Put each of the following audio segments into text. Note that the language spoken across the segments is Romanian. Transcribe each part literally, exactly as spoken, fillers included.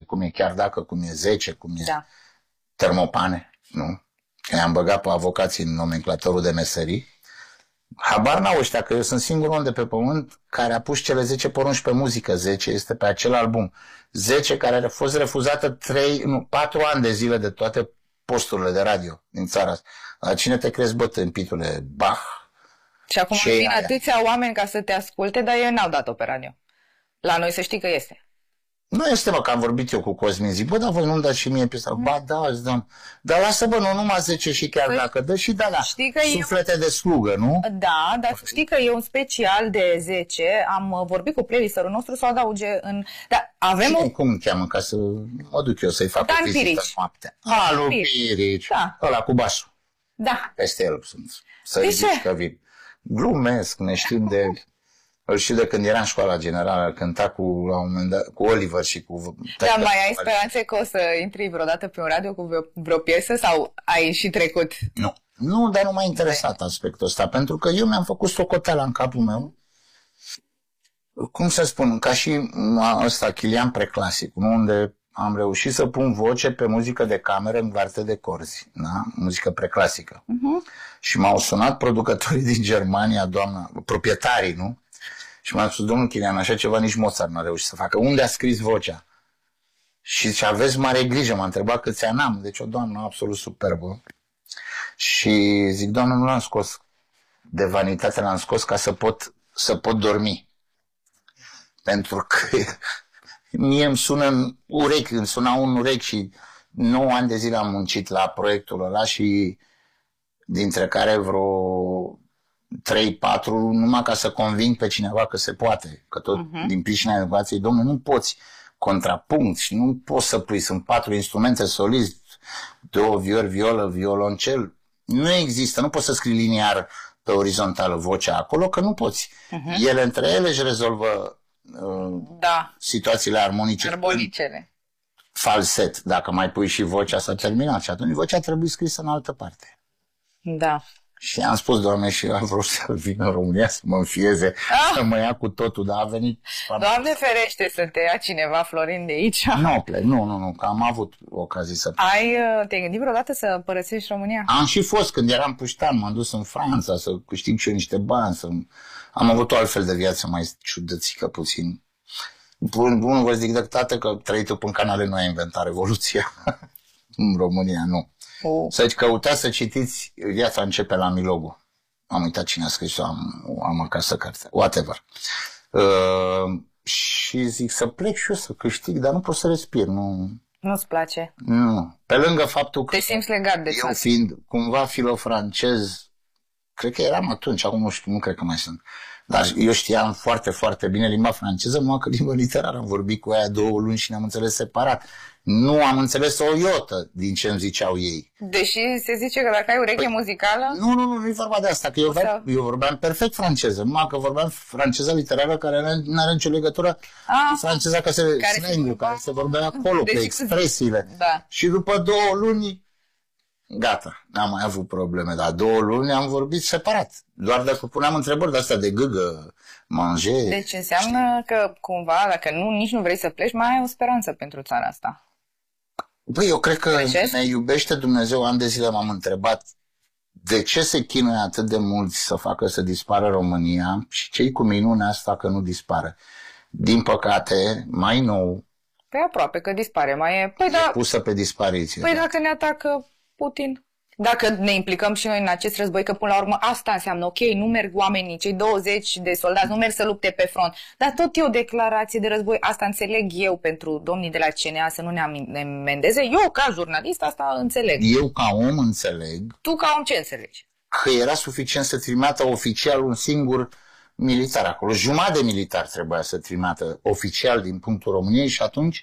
cum e chiar dacă, cum e zece, cum e Da. termopane, nu? Că i-am băgat pe avocații în nomenclatorul de meserii. Habar n-au ăștia, că eu sunt singurul om de pe pământ care a pus cele zece porunci pe muzică. zece este pe acel album. zece care a fost refuzată trei, nu, patru ani de zile de toate posturile de radio din țara asta. La cine te crezi, bă, tâmpitule? Bach. Și acum Ce e vin aia? atâția oameni ca să te asculte, dar ei n-au dat-o pe radio. La noi să știi că este. Nu este, mă, că am vorbit eu cu Cosmin, zic, bă, dar voi nu-mi dați și mie piesa? Mm. Ba, da, îți dăm. Dar lasă, bă, nu numai zece și chiar Păi, dacă dă și da, da. știi că Suflete eu... de slugă, nu? Da, dar știi că e un special de zece, am uh, vorbit cu playlisterul nostru să o adauge în... Da, avem Cine, o... cum îl cheamă, ca să mă duc eu să-i fac Dan o vizită Pirici. noaptea? Alu Pirici. Pirici, Da. ăla cu basul. Da. Peste el sunt. Să De îi ce? zici că vin. Glumesc, ne știm de... Îl știu de când era în școala generală, cânta cu, la un moment dat, cu Oliver și cu... Dar mai ai speranțe că o să intri vreodată pe un radio cu vreo, vreo piesă sau ai și trecut? Nu. Nu, dar nu m-a interesat aspectul ăsta, pentru că eu mi-am făcut socoteala în capul meu. Cum să spun, ca și ăsta, Chilian Preclasic, unde am reușit să pun voce pe muzică de cameră în varte de corzi, da? Muzică preclasică. Uh-huh. Și m-au sunat producătorii din Germania, doamna, proprietarii, nu? Și m-a spus, domnul Chilian, așa ceva nici Mozart n-a reușit să facă. Unde a scris vocea? Și ce aveți mare grijă, m-a întrebat câți ani am. Deci o doamnă absolut superbă. Și zic, doamnă, nu l-am scos de vanitate, l-am scos ca să pot, să pot dormi. Pentru că mie îmi sună în urechi, îmi suna un urechi și nouă ani de zile am muncit la proiectul ăla și dintre care vreo trei patru numai ca să conving pe cineva că se poate. Că tot uh-huh. din pricina educației, domnule, nu poți contrapunct și nu poți să pui, sunt patru instrumente solist, două viori, violă, violoncel. Nu există, nu poți să scrii liniar pe orizontală vocea acolo, că nu poți. Uh-huh. Ele între ele își rezolvă uh, da. situațiile armonice. Armonicele. Falset. Dacă mai pui și vocea, s-a terminat și atunci vocea trebuie scrisă în altă parte. Da. Și am spus, doamne, și am vrut să vină în România să mă înfieze, ah! să mă ia cu totul, dar a venit... Doamne ferește să te ia cineva, Florin, de aici. Nu, plec, nu, nu, nu, că am avut ocazii să plec. Ai, te-ai gândit vreodată să părăsești România? Am și fost, când eram puștan, m-am dus în Franța să câștig și eu niște bani, să... am avut o altfel de viață mai ciudățică puțin. Unul vă zic de tată că trăitul pe canale nu a inventat revoluția. În România, nu. Oh. Să căutați să citiți Viața începe la Milogu. Am uitat cine a scris-o, am, am acasă cartea. Whatever. Uh, și zic să plec și eu să câștig, dar nu pot să respir. Nu. Nu-ți place? Nu. Pe lângă faptul că te simți legat de eu fiind cumva filo-francez, cred că eram atunci, acum nu știu, nu cred că mai sunt. Dar eu știam foarte, foarte bine limba franceză, numai că limba literară. Am vorbit cu aia două luni și ne-am înțeles separat. Nu am înțeles o iotă din ce îmi ziceau ei. Deși se zice că dacă ai ureche păi, muzicală... Nu, nu, nu, nu e vorba de asta, că eu, sau... eu vorbeam perfect franceză, numai că vorbeam franceza literară care nu are nicio legătură cu franceza care se, care slang, care se vorbea acolo, deci, pe expresiile. Da. Și după două luni, gata, n-am mai avut probleme, dar două luni am vorbit separat. Doar dacă puneam întrebări de-astea de gâgă, manger... Deci înseamnă că cumva, dacă nu, nici nu vrei să pleci, mai ai o speranță pentru țara asta. Băi, eu cred că Greșesc? ne iubește Dumnezeu. Ani de zile m-am întrebat de ce se chinuie atât de mulți să facă să dispară România și ce-i cu minunea asta că nu dispară. Din păcate, mai nou... Păi aproape că dispare, mai e... Păi e da... pusă pe dispariție. Păi da. Dacă ne atacă Putin... Dacă ne implicăm și noi în acest război, că până la urmă asta înseamnă, ok, nu merg oamenii, cei douăzeci de soldați, nu merg să lupte pe front, dar tot e o declarație de război, asta înțeleg eu pentru domnii de la C N A să nu ne amendeze, eu ca jurnalist asta înțeleg. Eu ca om înțeleg. Tu ca om ce înțelegi? Că era suficient să trimită oficial un singur militar acolo, jumătate de militar trebuia să trimită oficial din punctul României și atunci...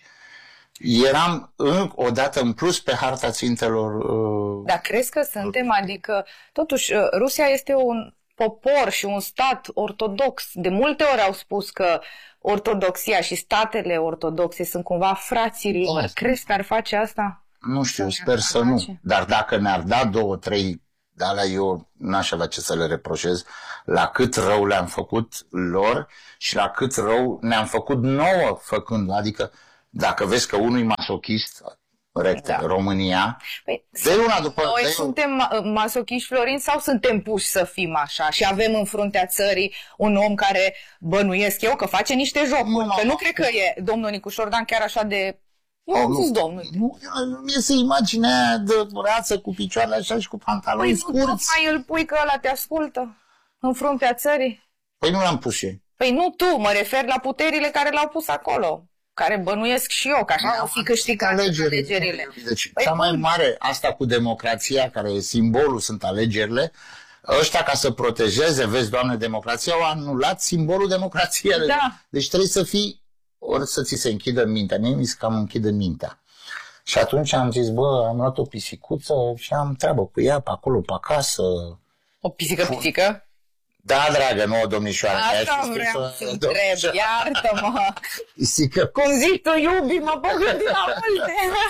eram odată în plus pe harta țintelor... Uh... Dar crezi că suntem? Adică, totuși, Rusia este un popor și un stat ortodox. De multe ori au spus că ortodoxia și statele ortodoxe sunt cumva frații lor. Oh. Crezi că ar face asta? Nu știu, sper să nu. Dar dacă ne-ar da două, trei, de alea eu n-aș avea ce să le reproșez, la cât rău le-am făcut lor și la cât rău ne-am făcut nouă făcând. Adică Dacă vezi că unul e masochist, recte, da. România, păi, de una după... Noi de suntem masochiști, Florin, sau suntem puși să fim așa și avem în fruntea țării un om care, bănuiesc eu, că face niște jocuri? Nu, că nu cred că e domnul Nicușor Dan chiar așa de... Eu nu, domnul. Nu, nu iese imaginea de rață cu picioarele așa și cu pantaloni păi scurți. Păi nu mai îl pui că ăla te ascultă în fruntea țării? Păi nu l-am pus eu. Păi nu tu, mă refer la puterile care l-au pus acolo, care bănuiesc și eu, că așa au fi câștigat alegerile. alegerile. Deci păi cea mai bun. mare, asta cu democrația, care e simbolul, sunt alegerile, ăștia ca să protejeze, vezi, Doamne, democrația, au anulat simbolul democrației. Da. Deci trebuie să fii, ori să ți se închidă mintea. Mie mi se cam închide mintea. Și atunci am zis, bă, am luat o pisicuță și am treabă cu ea pe acolo, pe acasă. O pisică-pisică? Da, dragă, nu o domnișoară. Asta vreau să întreb, iartă-mă. Pisică. Cum zici tu, iubi, mă pot gândi la multe.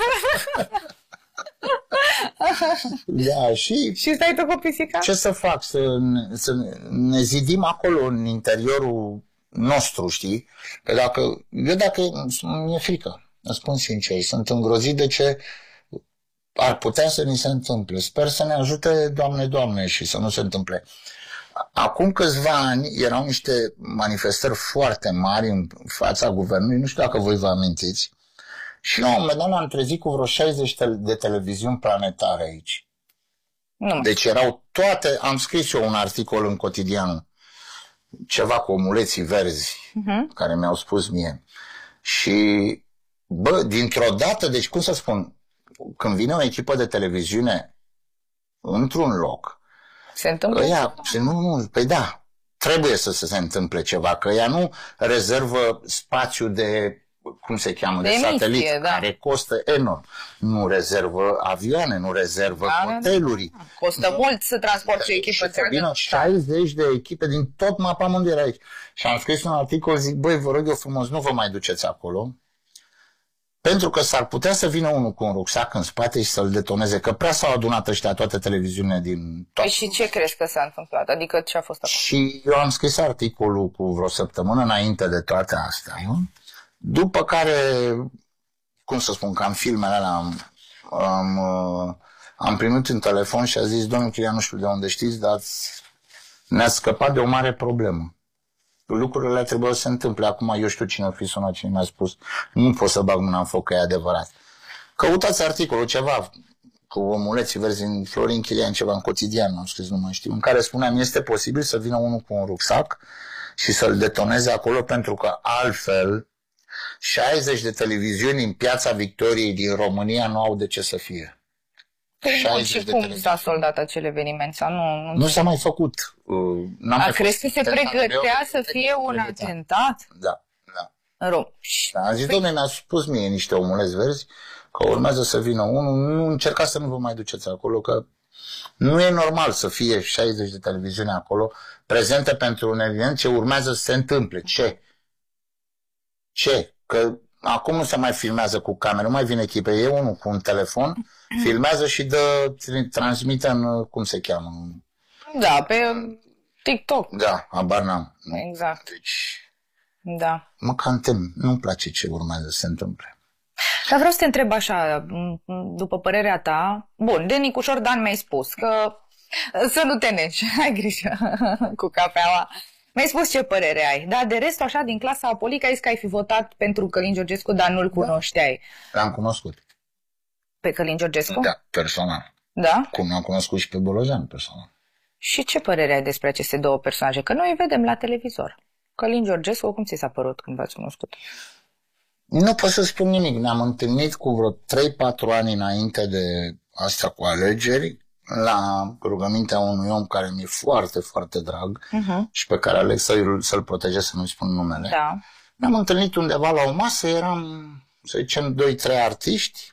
Da, și... Și stai tu cu pisica? Ce să fac? Să, să ne zidim acolo, în interiorul nostru, știi? Că dacă... Eu dacă... Mi-e frică. Îți spun sincer. Sunt îngrozit de ce ar putea să ni se întâmple. Sper să ne ajute, Doamne, Doamne, și să nu se întâmple. Acum câțiva ani erau niște manifestări foarte mari în fața guvernului, nu știu dacă voi vă amintiți, și la un moment dat am trezit cu vreo șaizeci de televiziuni planetare aici. Nu. Deci erau toate, am scris eu un articol în Cotidianul, ceva cu omuleții verzi, uh-huh. care mi-au spus mie. Și, bă, dintr-o dată, deci cum să spun, când vine o echipă de televiziune într-un loc, se întâmplă ea, nu, nu, păi da, trebuie să se întâmple ceva, că ea nu rezervă spațiu de, cum se cheamă, de, de satelit, emisie, da. Care costă enorm. Nu rezervă avioane, nu rezervă da, hoteluri. Da, da. Costă nu, mult să transporti o echipă. Și vină șaizeci de echipe din tot mapamondul aici. Și am scris un articol, zic, băi, vă rog eu frumos, nu vă mai duceți acolo, pentru că s-ar putea să vină unul cu un rucsac în spate și să-l detoneze, că prea s-au adunat ăștia toate televiziunile din... Păi și ce crezi că s-a întâmplat? Adică ce a fost acolo? Și eu am scris articolul cu vreo săptămână înainte de toate astea, nu? După care, cum să spun, că am filmele alea, am, am, am primit un telefon și a zis, domnul Chilian, nu știu de unde știți, dar ne-ați scăpat de o mare problemă. Lucrurile trebuiau să se întâmple. Acum eu știu cine o fi sunat, cine mi-a spus. Nu pot să bag mâna în foc, că e adevărat. Căutați articolul, ceva cu omuleții verzi în Florin Chilian, ceva în Cotidian, am scris, nu mai știu, în care spuneam, este posibil să vină unul cu un rucsac și să-l detoneze acolo, pentru că altfel șaizeci de televiziuni în Piața Victoriei din România nu au de ce să fie. Păi și cum s-a soldat acel eveniment? Sau nu, nu, nu s-a mai făcut. Uh, A, crezi că se pregătea să fie un atentat? Da, da. Rom. Da, a zis, domnule, mi-a spus mie niște omuleți verzi că urmează să vină unul, nu încercați să nu vă mai duceți acolo, că nu e normal să fie șaizeci de televiziuni acolo prezente pentru un eveniment ce urmează să se întâmple. Ce? Ce? Că acum nu se mai filmează cu cameră, nu mai vine echipe, e unul cu un telefon, filmează și dă, transmite în, cum se cheamă? Da, pe TikTok. Da, habar n-am. Exact. Deci, da. mă cam tem, nu-mi place ce urmează să se întâmple. Dar vreau să te întreb așa, după părerea ta, bun, de Nicușor Dan mi-ai spus că să nu te neci, ai grijă cu cafeaua. Mi-ai spus ce părere ai, dar de rest, așa, din clasa apolică, ai zis că ai fi votat pentru Călin Georgescu, dar nu-l cunoșteai. L-am cunoscut. Pe Călin Georgescu? Da, personal. Da? Cum l-am cunoscut și pe Bolojan, personal. Și ce părere ai despre aceste două personaje? Că noi îi vedem la televizor. Călin Georgescu, cum ți s-a părut când v-ați cunoscut? Nu pot să spun nimic. Ne-am întâlnit cu vreo trei patru ani înainte de asta cu alegeri, la rugămintea unui om care mi-e foarte, foarte drag uh-huh. și pe care aleg să-l, să-l protejez, să nu-i spun numele. Da. Ne-am întâlnit undeva la o masă, eram, să zicem, doi trei artiști,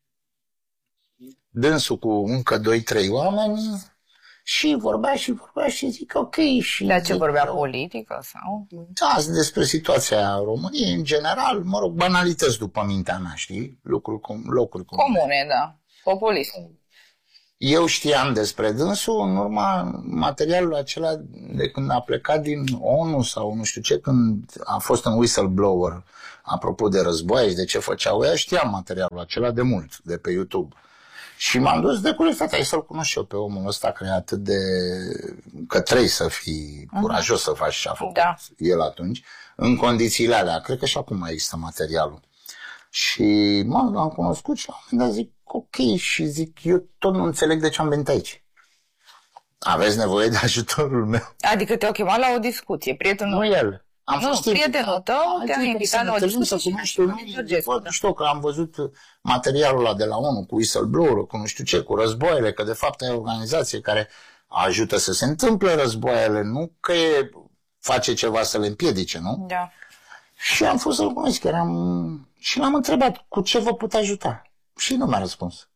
dânsul cu încă doi trei oameni și vorbea și vorbea și zic ok. Și de ce vorbea eu, politică sau? Da, despre situația României în general, mă rog, banalități după mintea mea, știi? Lucruri, locuri comune. Comune, da. Populism. Eu știam despre dânsul în urma materialului acela de când a plecat din O N U sau nu știu ce, când a fost în whistleblower, apropo de război și de ce făceau ea, știam materialul acela de mult, de pe YouTube. Și m-am dus de curiozitate, hai să-l cunosc eu pe omul ăsta care e atât de... că trebuie să fii curajos să faci ce a făcut da. el atunci, în condițiile alea. Cred că și acum mai există materialul. Și mă, l-am cunoscut și la un moment dat zic, ok, și zic, eu tot nu înțeleg de ce am venit aici. Aveți nevoie de ajutorul meu. Adică te-au chemat la o discuție, prietenul... Nu el. Am nu, fost prietenul tău te-a invitat la o discuție și nu știu că am văzut materialul ăla de la O N U cu whistleblower, cu nu știu ce, cu războaiele, că de fapt e o organizație care ajută să se întâmple războaiele, nu că e, face ceva să le împiedice, nu? Da. Și am fost să-l cunosc, eram... și l-am întrebat cu ce vă pot ajuta. Și nu mi-a răspuns.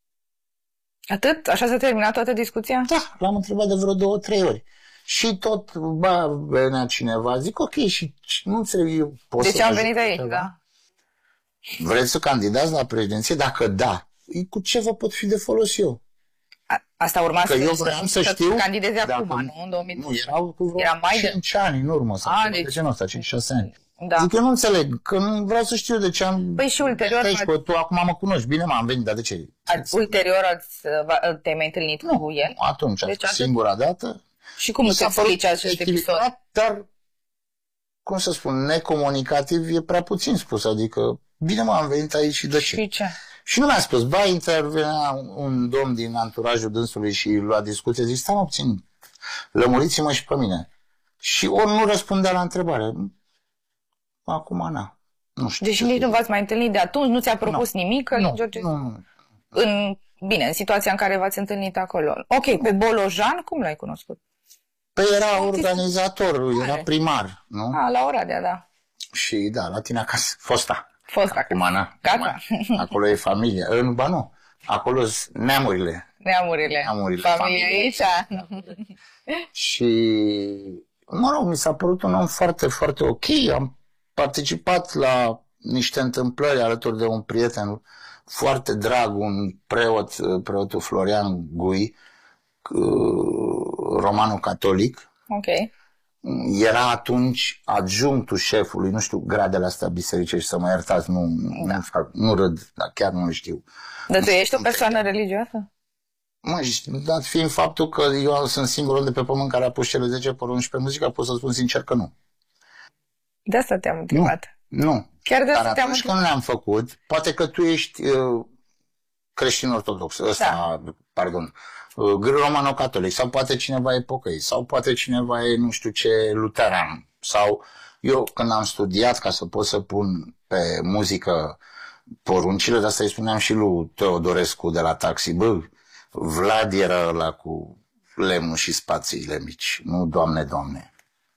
Atât? Așa s-a terminat toată discuția? Da, l-am întrebat de vreo două, trei ori. Și tot, ba, venea cineva, zic, ok, și nu înțeleg eu. Pot deci am venit aici, ceva? Da. Vreți să candidați la președinție? Dacă da, cu ce vă pot fi de folos eu? A, asta urma că să, eu vreau să știu, candidezi acum, nu? În două mii Nu, erau cu vreo era mai cinci de... ani în urmă, sau A, deci... de genul ăsta, cinci șase ani. Da. Zic, eu nu înțeleg, că nu vreau să știu de ce am... Păi și ulterior... Aici, a... tu acum mă cunoști, bine m-am venit, dar de ce? Ați, ulterior ați, te-ai mai întâlnit nu, cu el? atunci, deci singura dată. Și cum îți explici acest episod? Dar, cum să spun, necomunicativ e prea puțin spus, adică, bine m-am venit aici și de ce? Și ce? Și nu mi-a spus, ba, intervenea un domn din anturajul dânsului și lua discuție, zic, stai mă puțin, lămuriți-mă și pe mine. Și ori nu răspundea la întrebare. Acum, na. Nu știu. Deci nici nu v-ați mai întâlnit de atunci? Nu ți-a propus nu. nimic? Nu, George... nu, nu. În, bine, în situația în care v-ați întâlnit acolo. Ok, pe Bolojan, cum l-ai cunoscut? Păi era organizator, era primar, nu? A, la Oradea, da. Și da, la tine acasă, fosta. Fosta. Acum, na. Gata. Acolo e familia. În, ba nu, acolo sunt neamurile. Neamurile. Neamurile. Familia aici. Și, mă rog, mi s-a părut un om foarte, foarte ok. Am participat la niște întâmplări alături de un prieten foarte drag, un preot, preotul Florian Gui, romano-catolic. Ok. Era atunci adjunctul șefului, nu știu gradele astea bisericești, să mă iertați, nu, da. nu, fac, nu râd, dar chiar nu știu. Dar tu ești o persoană religioasă? Mă, dat fiind faptul că eu sunt singurul de pe pământ care a pus cele zece porunci pe muzică, pot să spun sincer că nu. De asta te-am întrebat. Nu, nu. Chiar de asta Dar te-am atunci când le-am făcut, poate că tu ești uh, creștin ortodox, ăsta, da. pardon, uh, romano-catolic, sau poate cineva e pocăit, sau poate cineva e nu știu ce luteran, sau eu când am studiat ca să pot să pun pe muzică poruncile, de asta îi spuneam și lui Teodorescu de la Taxi, bă, Vlad era ăla cu lemnul și spațiile mici, nu Doamne, Doamne.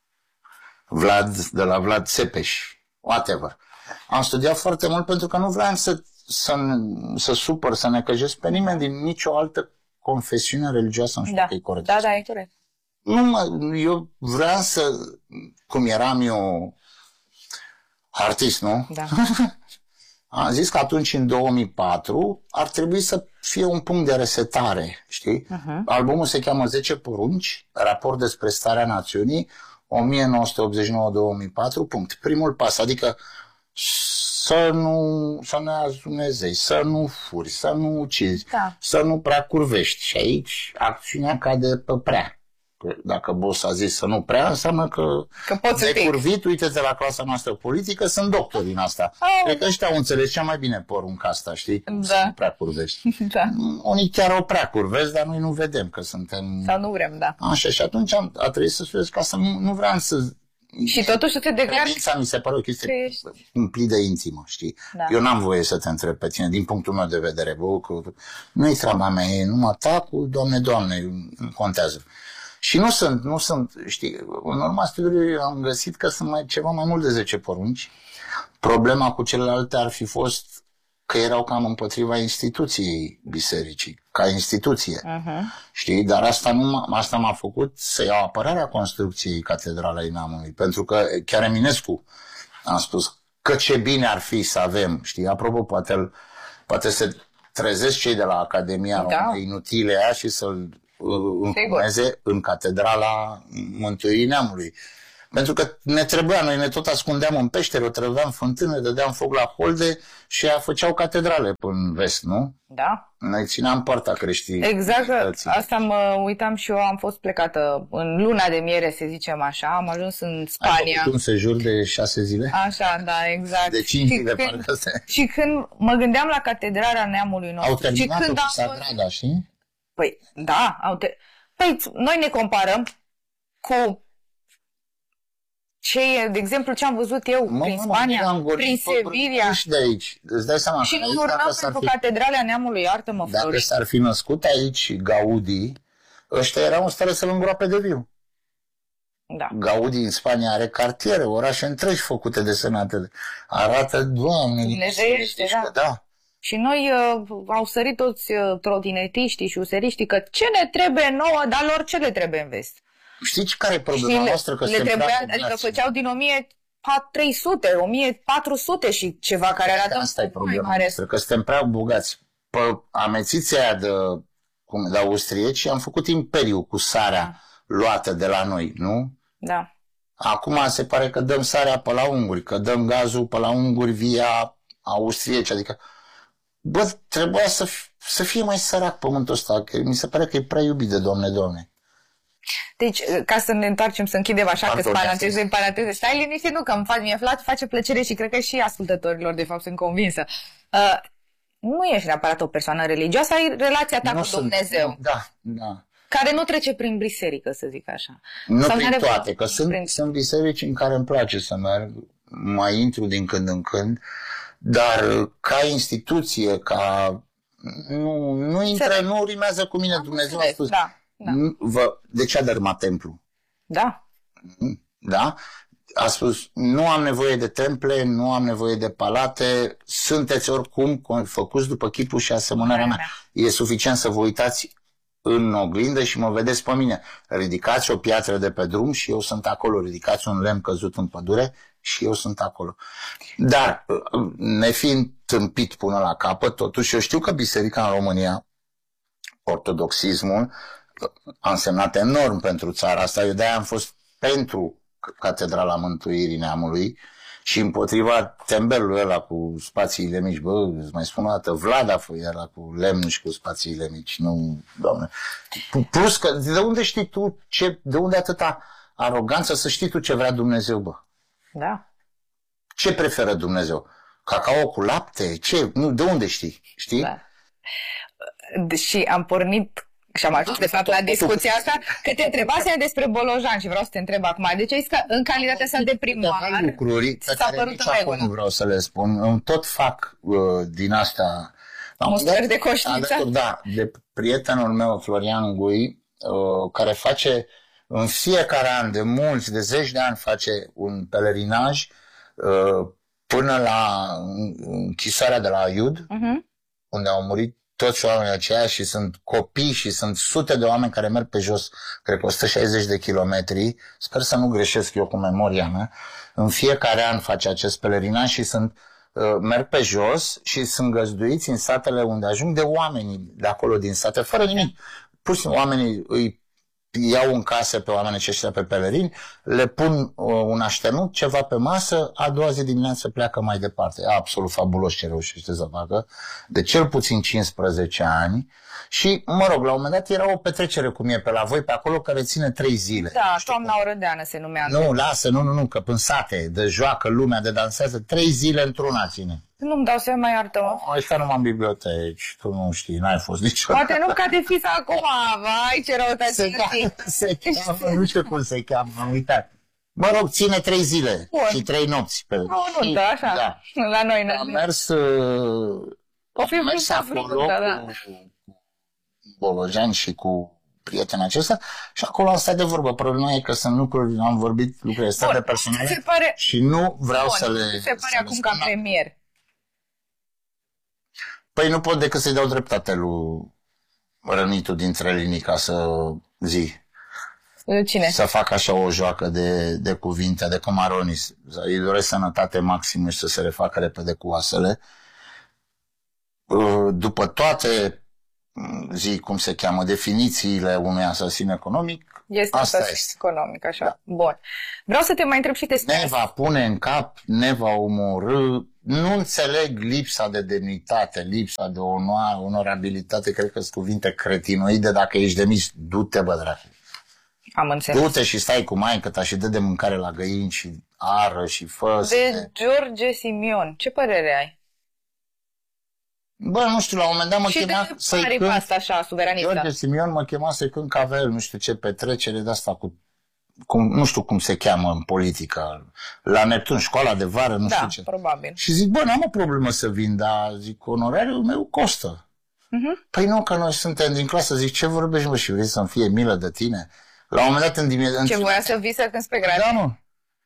Vlad, de la Vlad Țepeș, whatever. Am studiat foarte mult pentru că nu vreau să, să, să supăr, să necăjesc pe nimeni din nicio altă confesiune religioasă, nu știu da. că e corect. Da, da, e corect. Nu, mă, eu vreau să, cum eram eu artist, nu? Da. Am zis că atunci, în două mii patru, ar trebui să fie un punct de resetare, știi? Uh-huh. Albumul se cheamă zece porunci, raport despre starea națiunii, o mie nouă sute optzeci și nouă - două mii patru, punct. Primul pas, adică să nu, să ne azumezei, să nu furi, să nu ucizi, da. să nu prea curvești. Și aici acțiunea cade pe prea. Dacă boss a zis să nu prea, înseamnă că, că poți de curvit, uite-te la clasa noastră politică, sunt doctori în asta. Oh. Cred că ăștia au înțeles cea mai bine porunca asta, știi? Da. Să nu prea curvești. Da. Unii chiar o prea curvesc, dar noi nu vedem că suntem... Sau nu vrem, da. Așa, și atunci am, a trebuit să studiez ca să nu, nu vreau să... Și totuși să te declari... Credința mi se pare o chestie cumplit de intimă, știi? Da. Eu n-am voie să te întreb pe tine, din punctul meu de vedere, bă, că nu-i treaba mea, e numai ta cu Doamne, Doamne, nu contează. Și nu sunt, nu sunt, știi, în urma studiului am găsit că sunt mai, ceva mai mult de zece porunci. Problema cu celelalte ar fi fost că erau cam împotriva instituției bisericii, ca instituție, uh-huh. știi? Dar asta, nu, asta m-a făcut să iau apărarea construcției Catedralei Neamului, pentru că chiar Eminescu a spus că ce bine ar fi să avem, știi? Apropo, poate, poate se trezesc cei de la Academia Da. Română inutile aia și să-l încumeze în Catedrala Mântuirii Neamului. Pentru că ne trebuia, noi ne tot ascundeam în peștere, o trăveam fântâne, dădeam foc la holde și ea făceau catedrale până în vest, nu? Da. Noi țineam partea creștină. Exact, asta mă uitam și eu, am fost plecată în luna de miere, să zicem așa, am ajuns în Spania. Ai făcut un sejur de șase zile? Așa, da, exact. De cinci și zile, când, parcă se... Și când mă gândeam la Catedrala Neamului nostru... Au terminat-o și când cu am Sagrada, știi? Păi, da, au te... Păi, noi ne comparăm cu ce, de exemplu, ce am văzut eu mă, prin mă, Spania, mă, prin Sevilla. Și de aici. Îți dai seama Și că nu urmăm pentru fi... Catedrala Neamului, iartă-mă, Dacă Florin. s-ar fi născut aici Gaudi, ăștia erau în stare să-l îngroape de viu. Da. Gaudi în Spania are cartiere, orașe întregi făcute de sănătate. Arată, Doamne, Dumnezeiește, da. da. Și noi uh, au sărit toți uh, trotinetiștii și useriștii că ce ne trebuie nouă, dar lor ce le trebuie în vest? Știți care e problema le, noastră? Că le trebuia, prea adică făceau din o mie trei sute, o mie patru sute și ceva care arată asta e problema mare. noastră, că suntem prea bogați. Pe amețiția aia de, cum, de austrieci am făcut imperiu cu sarea da. luată de la noi, nu? Da. Acum se pare că dăm sarea pe la unguri, că dăm gazul pe la unguri via austrieci, adică bă, trebuia să, să fie mai sărac pământul ăsta, că mi se pare că e prea iubit de Doamne, Doamne. Deci, ca să ne întoarcem, să închidem așa, că paranteze în paranteze, stai liniștit, nu, că îmi face, mi-e face plăcere și cred că și ascultătorilor, de fapt, sunt convinsă. Uh, nu ești neapărat o persoană religioasă, ai relația ta nu cu sunt, Dumnezeu. Da, da. Care nu trece prin biserică, să zic așa. Nu Sau prin are... toate, că sunt, prin... sunt biserici în care îmi place să merg, mai intru din când în când, dar ca instituție, ca... Nu, nu intră, nu rimează cu mine. Am Dumnezeu a spus, da, da. Vă, de ce a dărâmat templu? Da. Da? A spus, nu am nevoie de temple, nu am nevoie de palate, sunteți oricum făcuți după chipul și asemănarea mea. E suficient să vă uitați în oglindă și mă vedeți pe mine. Ridicați o piatră de pe drum și eu sunt acolo. Ridicați un lemn căzut în pădure și eu sunt acolo. Dar, nefiind tâmpit până la capăt, totuși eu știu că biserica în România, ortodoxismul, a însemnat enorm pentru țara asta. Eu de-aia am fost pentru Catedrala Mântuirii Neamului și împotriva tembelului ăla cu spațiile mici. Bă, îți mai spun o dată, Vlad a fost ăla cu lemnul și cu spațiile mici. Nu, Doamne. Plus că, de unde știi tu, ce, de unde atâta aroganță să știi tu ce vrea Dumnezeu, bă? Da. Ce preferă Dumnezeu? Cacao cu lapte? Ce? Nu, de unde știi? Știi? Da. Și am pornit și am ajuns de fapt la discuția asta, că te întrebasem despre Bolojan și vreau să te întreb acum. Deci ai zis că în calitatea sa de primar lucruri pe care nici acum nu vreau să le spun. Îmi tot fac uh, din asta mostrări de conștiință. Alături, da, de prietenul meu Florian Gui, uh, care face în fiecare an, de mulți, de zeci de ani, face un pelerinaj uh, până la închisoarea de la Iud, uh-huh. unde au murit toți oamenii aceia și sunt copii și sunt sute de oameni care merg pe jos, cred că o sută șaizeci de kilometri, sper să nu greșesc eu cu memoria mea, în fiecare an face acest pelerinaj și sunt, uh, merg pe jos și sunt găzduiți în satele unde ajung de oamenii de acolo din sate, fără nimic. Pur și simplu oamenii îi iau în casă pe oamenii aceștia pe pelerini, le pun uh, un așternut, ceva pe masă, a doua zi dimineață pleacă mai departe. E absolut fabulos ce reușește să facă, de cel puțin cincisprezece ani. Și, mă rog, la un moment dat era o petrecere cum e pe la voi, pe acolo, care ține trei zile. Da, Toamna Orădeană se numea. Nu, lasă, nu, nu, nu, că în sate, de joacă lumea, de dansează, trei zile într-una ține. Nu-mi dau seama, iartă-mă. Ăștia numai în biblioteci, tu nu știi, n-ai fost niciodată. Poate nu catefis acum, vai, ce răutate. Se, se cheamă, nu știu cum se cheamă, am uitat. Mă rog, ține trei zile Bun. și trei nopți. Pe... Nu, nu, da, așa, da. La noi. Am mers, uh, o fi am mers acolo da, da. cu Bolojan și cu prietenul acesta și acolo am stat de vorbă. Problema e că sunt lucruri, am vorbit lucruri state personale se pare... și nu vreau Bun. să le... Se pare acum ca premier. Păi nu pot decât să-i dau dreptate lui Rănitu dintre linii ca să zi. Cine? Să fac așa o joacă de, de cuvinte, de comaronis. Îi doresc sănătate maximă și să se refacă repede cu oasele. după toate, zic cum se cheamă, definițiile unui asasin economic, este asta asasin este. economic, așa. Da. Bun. Vreau să te mai întreb și despre... Ne va pune în cap, ne va omorâ. Nu înțeleg lipsa de demnitate, lipsa de onoare, onorabilitate, cred că sunt cuvinte cretinoide. Dacă ești demis, du-te, bă, dracu. Am înțeles. Du-te și stai cu maică ta și dă de mâncare la găini și ară și fă. De George Simion, ce părere ai? Bă, nu știu, la un moment dat mă și chema să-i cânt. asta așa, suveranistă. George Simion mă chema să-i cânt că avea el nu știu ce petrecere de asta cu, cum, nu știu cum se cheamă în politică, la Neptun, școala de vară, nu da, știu ce. Probabil. Și zic, bă, n-am o problemă să vin, dar zic, onorariul meu costă. Uh-huh. Păi nu, că noi suntem din clasă, zic, ce vorbești, mă, și vrei să-mi fie milă de tine? La un moment dat în dimineață... Ce voia să vii să cânti pe grad? Da, nu.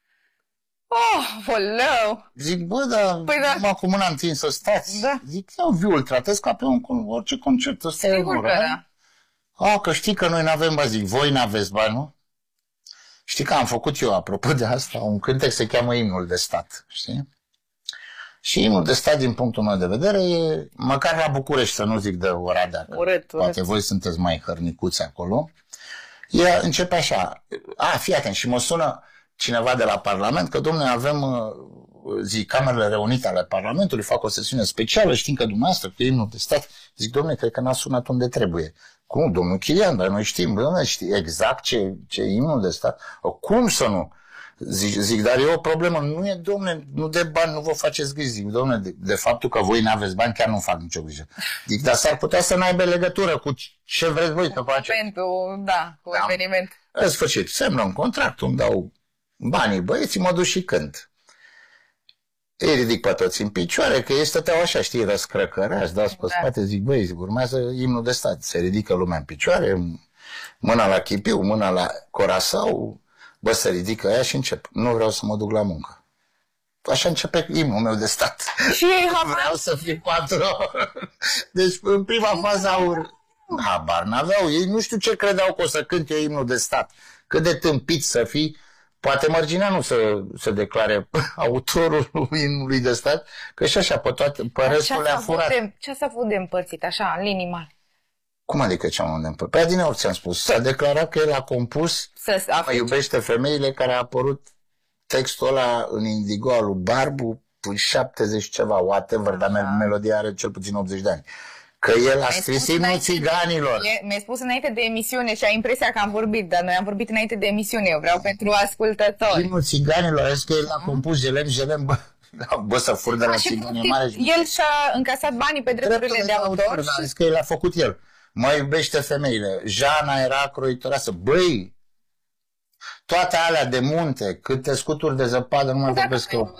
Oh, oleu! Zic, bă, dar păi da. numai cu mâna întinsă să stați. Da. Zic, eu viul tratez ca pe un, orice concert. Ăsta e Sigur că da. A, că știi că noi n-avem bani. Zic, voi n-aveți bani, nu? Știi că am făcut eu, apropo de asta, un cântec se cheamă Imnul de Stat, știi? Și Imnul de Stat, din punctul meu de vedere, e, măcar la București, să nu zic de Oradea, că urât, poate urât. voi sunteți mai hărnicuți acolo, e, începe așa, a, fii atent, și mă sună cineva de la Parlament, că, domnule, avem, zic, Camerele Reunite ale Parlamentului, fac o sesiune specială, știm că dumneavoastră, că Imnul de Stat, zic, domnule, cred că n-a sunat unde trebuie. Cum, domnul Chilian, dar noi știm, domnule, știi exact ce, ce e Imnul de Stat? O, cum să nu? Zic, zic, dar e o problemă, nu e, domnule, nu de bani, nu vă faceți griji. Zic, domnule, de, de faptul că voi n-aveți bani, chiar nu fac nicio grijă. Zic, dar s-ar putea să n-aibă legătură cu ce vreți voi să faceți. Pentru, da, cu da. eveniment. În sfârșit, semnă un contract, îmi dau banii băieții, mă duc și cânt. Îi ridic pe toți în picioare, că ei stăteau așa, știi, răscrăcăreași, dați pe da. spate, zic, băi, zic, urmează Imnul de Stat. Se ridică lumea în picioare, mâna la chipiu, mâna la corasau, bă, se ridică aia și încep. Nu vreau să mă duc la muncă. Așa începe Imnul meu de Stat. Și ei habar. Vreau să fiu patron. Deci, în prima fază au... Habar n-aveau. Ei nu știu ce credeau că o să cânt eu Imnul de Stat. Cât de tâmpit să fii. Poate Mărgineanu să, să declare autorul Imnului de Stat, că și așa, pe, toate, pe restul le-a furat. De, ce s-a făcut de împărțit, așa, în linii mari? Cum adică ce am de împărțit? Pe adineori ți-am spus. S-a declarat că el a compus Mă iubește femeile, care a apărut textul ăla în Indigo al lui Barbu, în șaptezeci ceva, whatever, dar melodia are cel puțin optzeci de ani. Că el a scris Imnul Țiganilor. Mi-ai spus înainte de emisiune și ai impresia că am vorbit, dar noi am vorbit înainte de emisiune. Eu vreau pentru ascultători. Imnul Țiganilor, a zis că el a compus Jelem, Jelem, bă, bă să fur de la Țigani mare. El și-a încasat banii pe drepturile de autor. A zis că el a făcut el. Mă iubește femeile. Jana era croitoreasă. Băi, toate alea de munte, câte scuturi de zăpadă, nu mai vorbesc eu.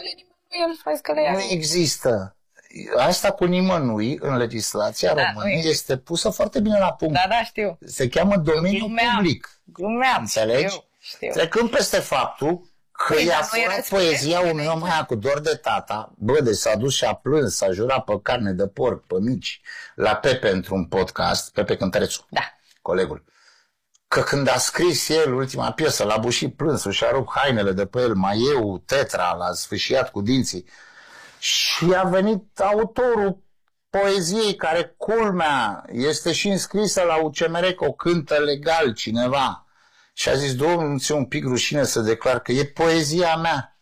Nu există. Asta cu nimănui în legislația da, României este pusă foarte bine la punct. Da, da, știu. Se cheamă domeniu Glumeam. public. Glumeam. Înțelegi? Știu, știu. Trecând peste faptul că păi, i-a furat poezia unui om aia cu dor de tata. Bă, deci s-a dus și a plâns, s-a jurat pe carne de porc, pe mici, la Pepe într-un podcast, Pepe Cântărețu, da. colegul. Că când a scris el ultima piesă, l-a bușit plânsul și a rupt hainele de pe el, maieu, tetra, l-a sfâșiat cu dinții. Și a venit autorul poeziei, care, culmea, este și înscrisă la U C M R, că o cântă legal cineva. Și a zis, domnul, ți-e un pic rușine să declar că e poezia mea.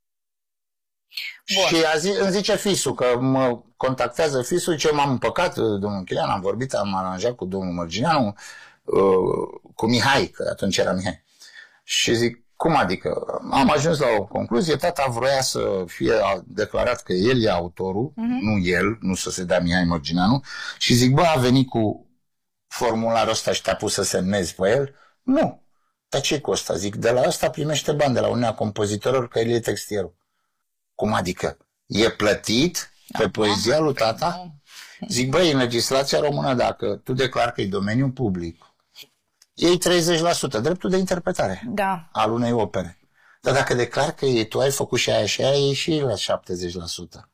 Bun. Și a zi, îmi zice fisul, că mă contactează fisul, zice, m-am împăcat, domnul Chilian, am vorbit, am aranjat cu domnul Mărgineanu, cu Mihai, că atunci era Mihai. Și zic, cum adică? Am ajuns la o concluzie, tata vroia să fie declarat că el e autorul, uh-huh. nu el, nu să se dea Mihai Mărgineanu, și zic, bă, a venit cu formularul ăsta și te-a pus să semnezi pe el? Nu. Dar ce-i cu ăsta? Zic, de la ăsta primește bani, de la Uniunea Compozitorilor, că el e textierul. Cum adică? E plătit pe da, poezia lui tata? Zic, băi, în legislația română, dacă tu declari că e domeniul public, iei treizeci la sută, dreptul de interpretare da. al unei opere. Dar dacă declari că e, tu ai făcut și aia și aia, iei și la șaptezeci la sută.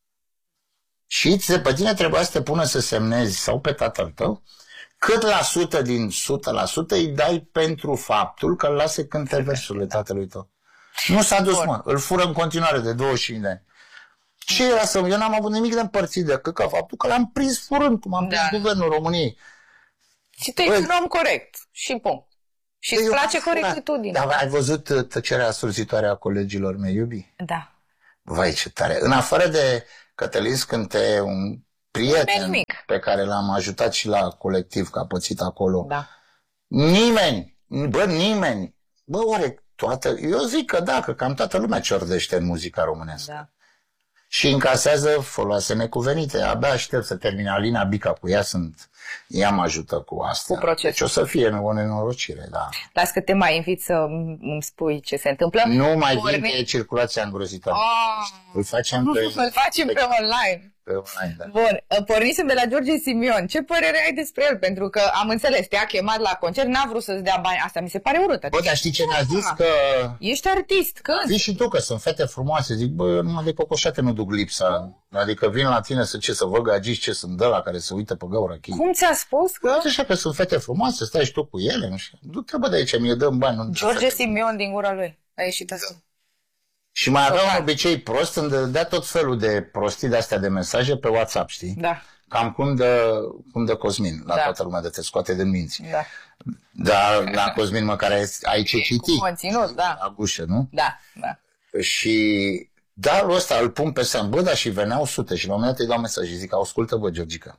Și pe tine trebuia să te pună să semnezi, sau pe tatăl tău, cât la sută din o sută la sută îi dai pentru faptul că îl lase cânte versurile tatălui tău. Nu s-a dus, mă, îl fură în continuare de douăzeci și cinci de ani. Ce era să... Eu n-am avut nimic de împărțit decât că faptul că l-am prins furând, cum am prins Da. guvernul României. Și tu ești un om corect. Și punct. Și îți Eu place am furat. corectitudinea. Dar ai văzut tăcerea surzitoare a colegilor mei iubi? Da. Vai, ce tare! În afară de Cătălin Scânteie, un prieten Nimic. pe care l-am ajutat și la colectiv, că a pățit acolo, Da. nimeni, bă, nimeni, bă, oare toată, eu zic că da, că cam toată lumea ciordește în muzica românească. Da. Și încasează foloase necuvenite. Abia aștept să termine Alina Bica cu ea, sunt, ea mă ajută cu asta. Cu procesul. Deci o să fie o nenorocire, da. Las că te mai invit să îmi spui ce se întâmplă. Nu mai Porni- vin că e circulația îngrozitoare. Ah, Îl facem pe, îl facem pe online. pe online, da. Bun, pornisem de la George Simion. Ce părere ai despre el? Pentru că am înțeles, te-a chemat la concert, n-a vrut să-ți dea bani. Asta mi se pare urâtă. Bă, dar știi ce ne-a zis? Că Ești artist, când? vii și tu, că sunt fete frumoase. Zic, bă, eu numai de cocoșate nu duc lipsa. Adică vin la tine să ce, să vă gagici ce sunt de la care se uită pe gaură chii. Cum ți-a spus că Că? Așa că sunt fete frumoase, stai și tu cu ele, nu știu. Du-te, bă, de aici, mi-e dăm bani. Nu George Simion din gura lui a ieșit asta? Și mai avea Total. un obicei prost, îmi dădea tot felul de prostii de-astea de mesaje pe WhatsApp, știi? Da, Cam cum de, cum de Cosmin, la Da. toată lumea de te scoate din minți. da. Dar la Cosmin măcar ai, ai ce citi. Cu conținut, da. La gușă, nu? Da, da. Și darul ăsta îl pun pe seam, bă, dar și veneau sute și la un moment dat îi dau mesaj și zic, ascultă, bă, Georgica,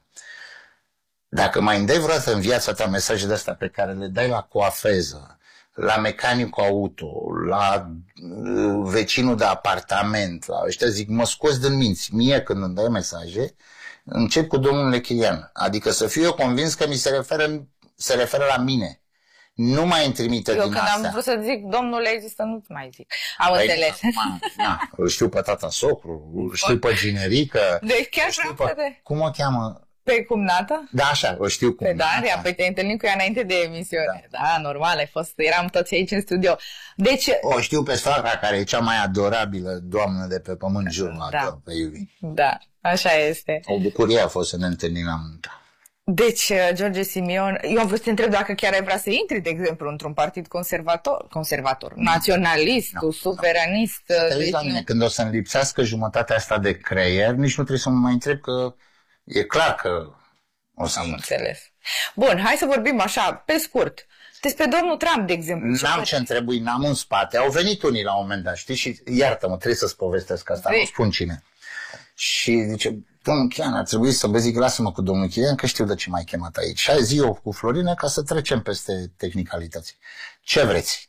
dacă mai îmi dai vreodată în viața ta mesaje de-astea pe care le dai la coafeză, la mecanicul auto, la uh, vecinul de apartament, la ăștia, zic, mă scoți din minți. Mie când îmi dai mesaje, încep cu domnul Lechilian. Adică să fiu eu convins că mi se referă, se referă la mine. Nu mai îmi trimite Eu din când astea. am vrut să zic, domnule, există, nu-ți mai zic. Am Păi, înțeles. acum, na, îl știu pe tata socru, îl știu pe generică. Deci chiar știu vreau să pe, te... cum o cheamă? Pe cumnata? Da, așa, o știu cum. Pe Daria, păi te-ai întâlnit cu ea înainte de emisiune. Da, da, normal, ai fost, eram toți aici în studio. Deci, O știu pe soacra, care e cea mai adorabilă doamnă de pe pământ, jur, Da. pe iubi. da, așa este. O bucurie a fost să ne întâlnim la muncă. Deci, George Simion, eu am vrut să te întreb dacă chiar ai vrea să intri, de exemplu, într-un partid conservator, conservator, naționalist, No, suveranist. Te Deci, uiți la nu. mine, când o să-mi lipsească jumătatea asta de creier, nici nu trebuie să mă mai întreb, că e clar că o să Am mă înțeles. Bun, hai să vorbim așa, pe scurt. Despre domnul Trump, de exemplu. N-am ce întrebui, n-am în spate. Au venit unii la un moment dat, știi? Și iartă-mă, trebuie să-ți povestesc asta, Vrei? nu spun cine. Și zice, domnul Chian, ar trebui să vă zic, lasă-mă cu domnul Chian, că știu de ce m-ai chemat aici. Și azi eu cu Florină ca să trecem peste tehnicalități. Ce vreți?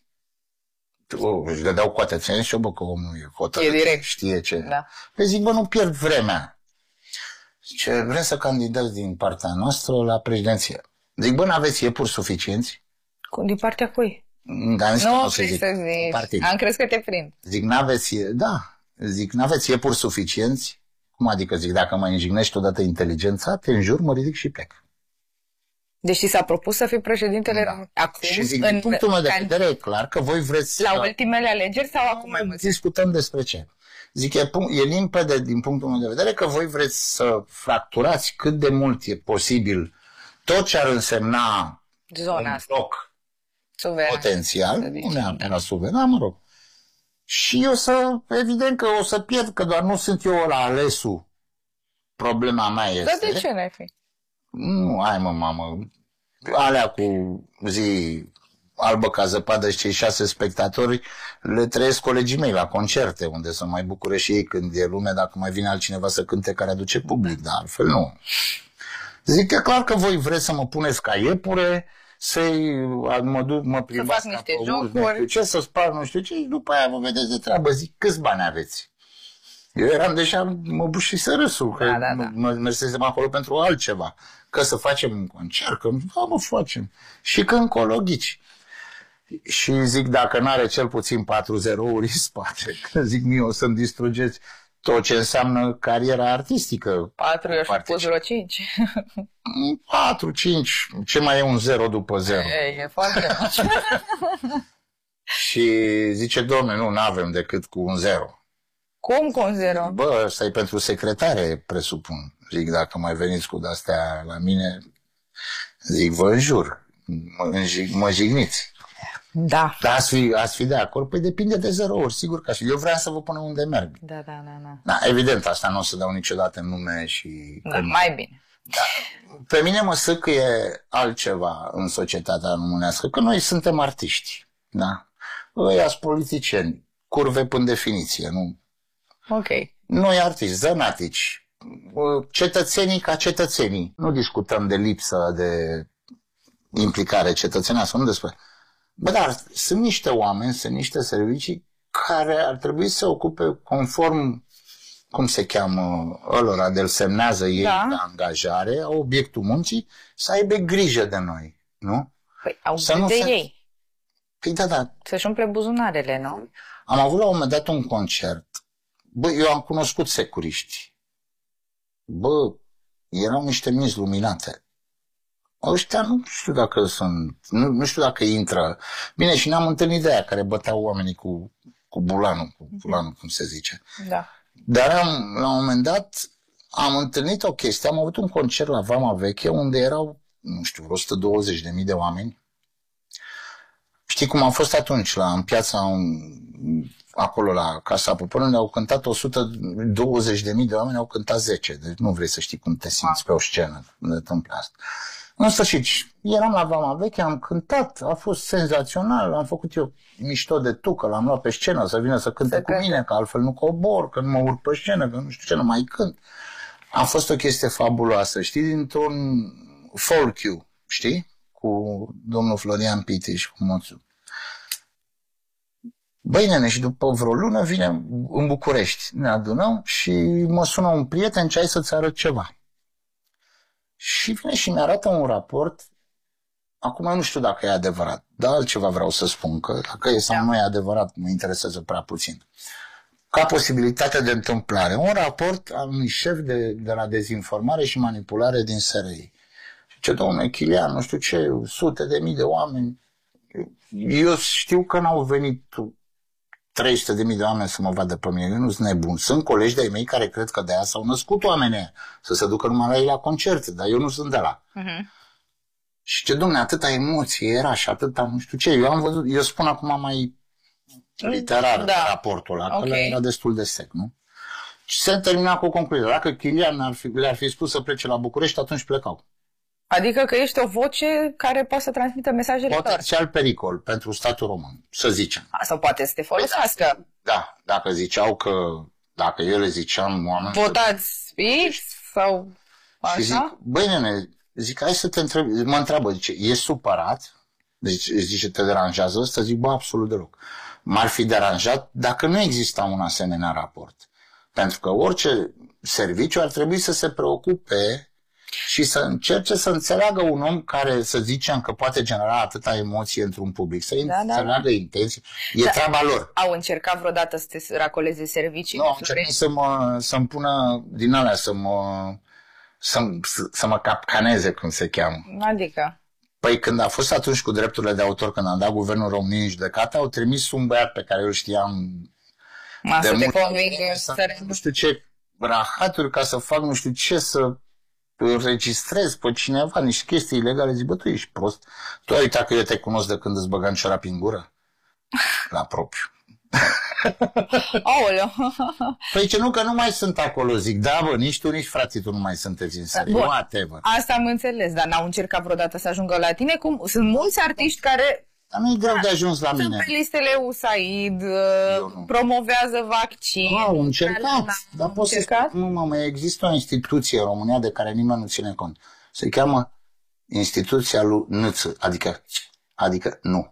O, își dădeau coate ține și eu, bă, că omul e hotărât, E direct. știe ce. Da. Păi zic, bă, nu pierd vremea. Zice, vrem să candidați din partea noastră la președinție. Zic, bă, n-aveți iepuri suficienți? Cu- Din partea cui? Dar am zis că Nu, o să vrei zic. să zici. Partid. Am crezut că te prind. Zic, n-aveți, da, zic, n-aveți iepuri suficienți? Cum adică, zic, dacă mă injignești odată inteligența, te înjur, mă ridic și plec. Deși s-a propus să fii președintele Da. României. Acum, Și zic, din punctul meu de can- vedere, e clar că voi vreți la să... ultimele alegeri sau acum mai mult? Discutăm despre ce. Zic, e, punct- e limpede din punctul meu de vedere că voi vreți să fracturați cât de mult e posibil tot ce ar însemna Zona un asta. bloc Suveran. potențial, să nu zicem, neapărat suveran, mă rog. Și eu să, evident că o să pierd, că doar nu sunt eu la alesul. Problema mea Dar este... de ce n-ai fi? Nu, hai mă, mamă, alea cu zi albă ca zăpadă și cei șase spectatori le trăiesc colegii mei la concerte, unde să mai bucure și ei când e lume, dacă mai vine altcineva să cânte care aduce public, dar altfel nu. Zic că clar că voi vreți să mă puneți ca iepure, să-i mă duc, mă plimbați fac ca niște pe urmă, jocuri. nu știu ce, să spar nu știu ce, și după aia vă vedeți de treabă. Zic, câți bani aveți? Eu eram deja, mă buși să râsul, că Da, da, da. mă mersesem acolo pentru altceva. Că să facem un concert, că da, mă facem. Și că încolo ghici. Și zic, dacă n-are cel puțin patru zerouri în spate, că zic mie, o să-mi distrugeți tot ce înseamnă cariera artistică. Patru, eu și Particip. pus vreo cinci. patru, cinci, ce mai e un zero după zero? Ei, e foarte mult. Și zice, domne, nu, n-avem decât cu un zero. Cum cu un zero? Bă, ăsta e pentru secretare, presupun. Zic, dacă mai veniți cu de-astea la mine, zic, vă înjur, mă, înjig, mă jigniți. Da. Dar ați fi, ați fi de acord? Păi depinde de zero ori, sigur că și eu vreau să vă pun unde merg. Da, da, da, da. Da, evident, asta nu o să dau niciodată în nume și... Da, mai bine. Da. Pe mine mă săcăie altceva în societatea românească, că noi suntem artiști, da? Ăia sunt politicieni, curve până definiție, nu? Ok. Noi artiști, zănatici, cetățenii ca cetățenii. Nu discutăm de lipsă de implicare cetățenească, nu despre... Bă, dar sunt niște oameni, sunt niște servicii care ar trebui să ocupe conform, cum se cheamă, ălora de-l semnează ei da. de angajare, au obiectul muncii, să aibă grijă de noi, nu? Păi au să grijă de se... ei. Păi da, da. Să-și umple buzunarele, nu? Am avut la un moment dat un concert. Bă, eu am cunoscut securiști. Bă, erau niște minți luminate. Ăștia nu știu dacă sunt, nu, nu știu dacă intră. Bine, și n-am întâlnit de aia care băteau oamenii cu, cu bulanul, cu bulanul, cum se zice. Da. Dar am, la un moment dat am întâlnit o chestie, am avut un concert la Vama Veche unde erau, nu știu, vreo o sută douăzeci de mii de oameni. Știi cum am fost atunci la, în piața, acolo la Casa Poporului, au cântat o sută douăzeci de mii de oameni, au cântat zece. Deci nu vrei să știi cum te simți pe o scenă când se întâmplă asta. În sfârșit, eram la Vama Veche, am cântat, a fost senzațional, am făcut eu mișto de tucă, l-am luat pe scenă să vină să cânte cu mine, că altfel nu cobor, că nu mă urc pe scenă, că nu știu ce, nu mai cânt. A fost o chestie fabuloasă, știi, dintr-un folk you, știi, cu domnul Florian Piti și cu Moțu. Băi, nene, și după vreo lună vine în București, ne adunăm și mă sună un prieten ce ai să-ți arăt ceva. Și vine și mi-arată un raport. Acum nu știu dacă e adevărat, dar altceva vreau să spun, că dacă e sau nu e adevărat, mă interesează prea puțin. Ca posibilitate de întâmplare, un raport al unui șef de, de la dezinformare și manipulare din S R I. Și ce, domnule Chilian, nu știu ce, sute de mii de oameni, eu știu că n-au venit trei sute de mii de oameni să mă vadă pe mine, eu nu sunt nebun. Sunt colegi de-ai mei care cred că de aia s-au născut oamenii să se ducă numai la ei la concerte, dar eu nu sunt de la. Uh-huh. Și ce, domne, atâta emoție era și atâta nu știu ce. Eu am văzut, eu spun acum mai literar da. raportul ăla, okay. Că era destul de sec, nu? Și se termina cu concluzia. Dacă Chilian ar fi, le-ar fi spus să plece la București, atunci plecau. Adică că ești o voce care poate să transmită mesajele lor. Potențial pericol pentru statul român, să zicem. A, sau poate să te folosească. Da, dacă ziceau că, dacă eu le ziceam oameni... Votați X sau așa? Și zic, băi nene, zic, hai să te întreb, mă întreabă, zice, e supărat? Deci, zice, te deranjează ăsta? Zic, bă, absolut deloc. M-ar fi deranjat dacă nu exista un asemenea raport. Pentru că orice serviciu ar trebui să se preocupe și să încerce să înțeleagă un om care, să zicem, că poate genera atâta emoție într-un public, să da, înțeleagă da. intenții. E da. treaba lor. Au încercat vreodată să te racoleze servicii? Nu, au încercat să mă, să-mi pună din alea, să mă, să, să mă capcaneze, cum se cheamă. Adică? Păi când a fost atunci cu drepturile de autor, când am dat Guvernul României în judecată, au trimis un băiat pe care eu știam Ma, de să mult. Te convingă, să, nu știu ce rahaturi ca să fac nu știu ce, să înregistrez pe cineva niște chestii ilegale. Zic, bă, tu ești prost. Tu ai uitat că eu te cunosc de când îți băgam ciorapii în gură? La propriu. Aoleu. Păi ce nu, că nu mai sunt acolo, zic, da, bă, nici tu, nici frații tu nu mai sunteți în serie. Whatever. Asta am înțeles, dar n-au încercat vreodată să ajungă la tine? Cum? Sunt mulți artiști care... Dar nu e greu de ajuns la mine. Sunt pe listele U S A I D, promovează vaccin. Au încercat, dar pot să spun, nu, mă, există o instituție în România de care nimeni nu ține cont. Se cheamă Instituția lui Nâță, adică, adică nu.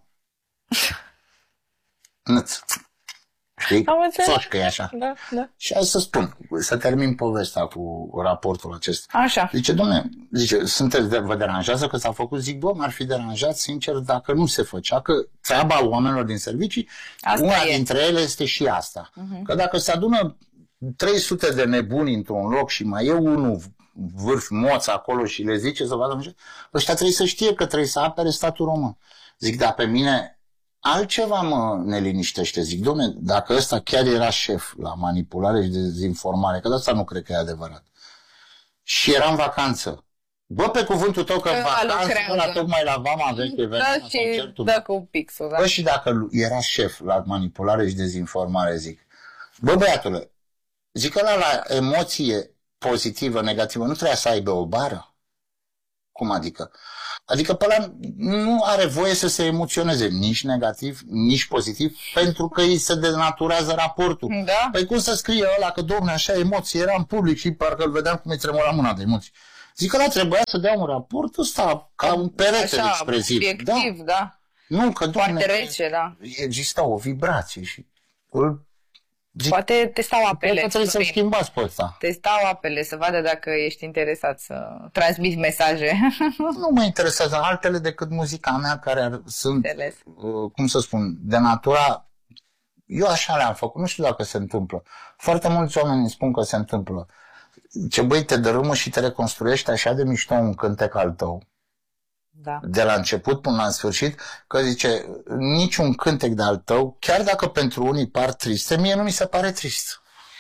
Nâță. Știi? Soșcă e așa. Da, da. Și hai să spun, să termin povestea cu raportul acesta. Așa. Zice, dom'le, zice, sunteți de, vă deranjează că s-a făcut? Zic, bă, m-ar fi deranjat, sincer, dacă nu se făcea, că treaba oamenilor din servicii, asta una e. dintre ele este și asta. Uh-huh. Că dacă se adună trei sute de nebuni într-un loc și mai e unul vârf moț acolo și le zice să vadă, ăștia trebuie să știe că trebuie să apere statul român. Zic, dar pe mine... Altceva mă neliniștește. Zic, dom'le, dacă ăsta chiar era șef la manipulare și dezinformare, că de asta nu cred că e adevărat. Și era în vacanță. Bă, pe cuvântul tău că vacanța la tocmai la Vama veche venea da, și concertul. dă cu pixul, da. Bă, și dacă era șef la manipulare și dezinformare, zic, bă, băiatule, zic că ăla la emoție pozitivă, negativă, nu trebuia să aibă o bară? Cum adică? Adică pe ăla nu are voie să se emoționeze nici negativ, nici pozitiv, pentru că îi se denaturează raportul. Da. Păi cum să scrie ăla că, domne, așa emoții, era în public și parcă îl vedeam cum îi tremura mâna de emoții. Zic că ăla trebuia să dea un raport ăsta ca un perete așa, expresiv. obiectiv, da. da. Nu, că, doamne, foarte rece, da. Exista o vibrație și îl zic, poate testau apele. Că trebuie să-l schimbați pe ăsta. Testau apele, să vadă dacă ești interesat să transmiți mesaje. Nu mă interesează altele decât muzica mea, care sunt, uh, cum să spun, de natura. Eu așa le-am făcut, nu știu dacă se întâmplă. Foarte mulți oameni îmi spun că se întâmplă. Ce băi, te dărâmă și te reconstruiești așa de mișto un cântec al tău. Da. De la început până la sfârșit, că zice, niciun cântec de al tău, chiar dacă pentru unii par triste, mie nu mi se pare trist.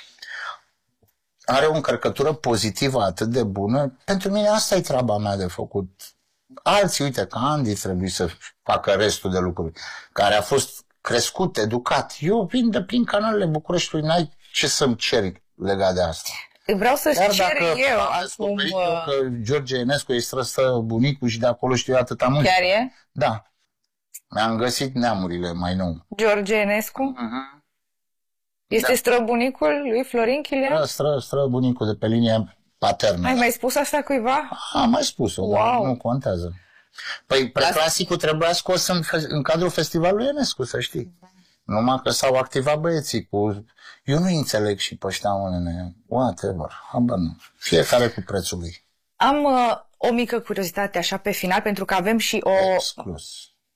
Are o încărcătură pozitivă atât de bună, pentru mine asta e treaba mea de făcut. Alții, uite, că Andy trebuie să facă restul de lucruri, care a fost crescut, educat. Eu vin de prin canalele Bucureștiului, n-ai ce să-mi ceri legat de asta. Vreau să-ți cer eu acum... eu că George Enescu e străstă bunicul și de acolo știu atâta mult. Chiar e? Da. Mi-am găsit neamurile mai nou. George Enescu? Uh-huh. Este da. străbunicul lui Florin Chilian? Stră, stră, străbunicul de pe linie paternă. Ai mai spus asta cuiva? Am mai spus-o, wow. Dar nu contează. Păi preclasicul trebuia scos în, în cadrul festivalului Enescu, să știi. Numai că s-au activat băieții cu... Eu nu înțeleg și pe ăștia unele... Whatever. Habar nu. Fiecare cu prețul lui. Am uh, o mică curiozitate așa pe final, pentru că avem și o... Exclus.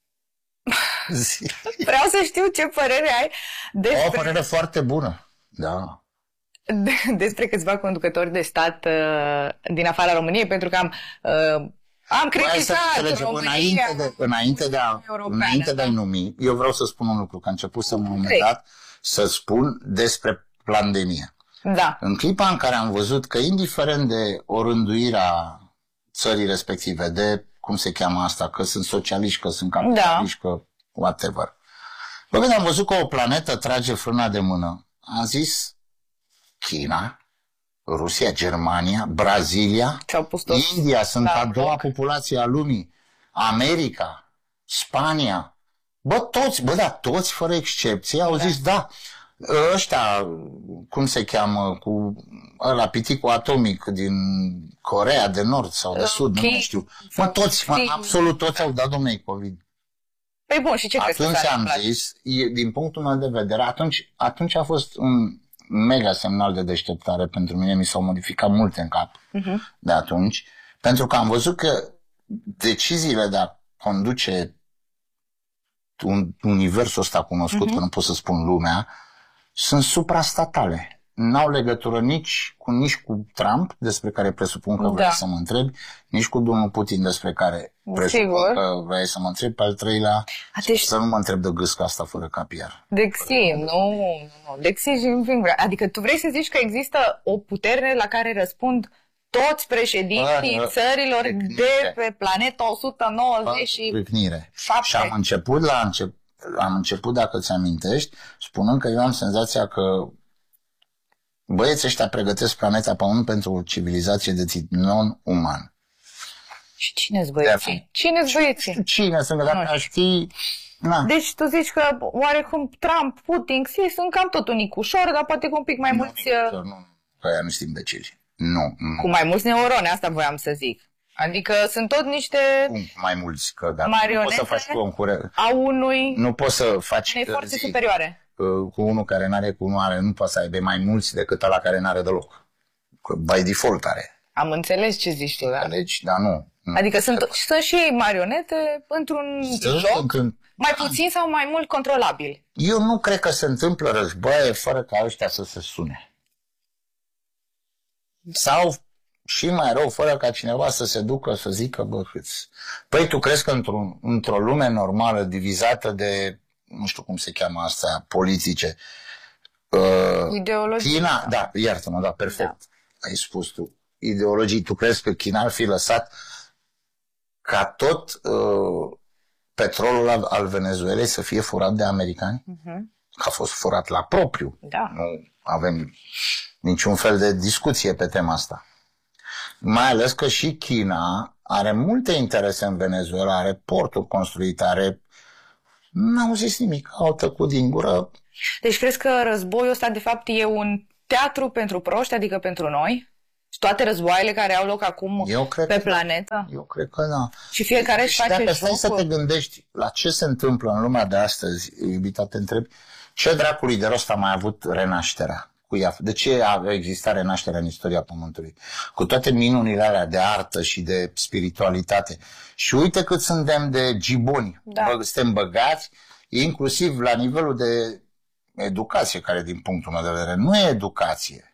Vreau să știu ce părere ai despre... O părere foarte bună. Da. De, despre câțiva conducători de stat uh, din afara României, pentru că am... Uh, Am criticat România, înainte de, înainte de a, înainte de a-i numi, eu vreau să spun un lucru, că a început să mă moment dat să spun despre pandemie. Da. În clipa în care am văzut că, indiferent de orânduirea țării respective, de cum se cheamă asta, că sunt socialiști, că sunt capitaliști, da. Că whatever. Bă, când am văzut că o planetă trage frâna de mână, am zis China, Rusia, Germania, Brazilia, India sunt da, a doua loc. populație a lumii, America, Spania. Bă, toți, bă, da, toți fără excepție au da. zis da. Ăștia, cum se cheamă, cu ăla piticul atomic din Coreea de Nord sau de Sud, okay. nu știu. Mă, toți, mă, absolut toți au dat, domnule, COVID. Păi bun, și ce atunci crezi că am zis, din punctul meu de vedere, atunci, atunci a fost un mega semnal de deșteptare pentru mine, mi s-au modificat multe în cap uh-huh. de atunci, pentru că am văzut că deciziile de a conduce un universul ăsta cunoscut, uh-huh. că nu pot să spun lumea, sunt suprastatale. N-au legătură nici cu, nici cu Trump, despre care presupun că da. vrei să mă întrebi, nici cu domnul Putin, despre care presupun Sigur. că vrei să mă întrebi, pe al treilea, Ateși... să nu mă întreb de gâsca asta fără capiar. Dexi, nu, nu, Dexi și adică tu vrei să zici că există o putere la care răspund toți președinții uh, țărilor pârcnire. de pe planeta o sută nouăzeci și șapte. Și am început la început, am început, dacă ți amintești, spunând că eu am senzația că băieții ăștia pregătesc planeta Pământ pentru o civilizație de tip non-uman. Și cine-s băieții? Cine-s băieții? Cine sunt, dacă știi... Na. Deci tu zici că oarecum Trump, Putin, Xi sunt cam tot unic ușor, dar poate cu un pic mai nu, mulți... Nu, nu, că aia nu sunt imbecili. Nu, nu. Cu mai mulți neuroni, asta voiam să zic. Adică sunt tot niște... Cum mai mulți, că dacă nu poți să faci concurent... A unui... Nu poți să faci... Unei forțe zi, superioare. Cu unul care n-are, cu unul are, nu poate să aibă mai mulți decât ăla care n-are deloc. Că by default are. Am înțeles ce zici tu, da? Deci, dar nu. nu. Adică sunt, sunt și ei marionete într-un joc în... mai puțin sau mai mult controlabil. Eu nu cred că se întâmplă războaie fără ca ăștia să se sune. Sau și mai rău, fără ca cineva să se ducă să zică, bă, câți. Păi tu crezi că într-o, într-o lume normală, divizată de, nu știu cum se cheamă astea, politice, uh, ideologii. China, da, iartă-mă, da, perfect, da. Ai spus tu, ideologii, tu crezi că China ar fi lăsat ca tot uh, petrolul al, al Venezuelei să fie furat de americani? Uh-huh. Că a fost furat la propriu. Da. Nu avem niciun fel de discuție pe tema asta. Mai ales că și China are multe interese în Venezuela, are porturi construite, are... N-au zis nimic, au tăcut din gură. Deci crezi că războiul ăsta de fapt e un teatru pentru proști, adică pentru noi? Și toate războaiele care au loc acum eu cred pe că, planetă? Eu cred că da. Și fiecare își face dacă stai jocul? să te gândești la ce se întâmplă în lumea de astăzi, iubita, te întrebi, ce dracului de rost a mai avut renașterea? De ce a existat renașterea în istoria Pământului? Cu toate minunile alea de artă și de spiritualitate. Și uite cât suntem de giboni. Da. Bă, suntem băgați, inclusiv la nivelul de educație, care din punctul meu de vedere nu e educație.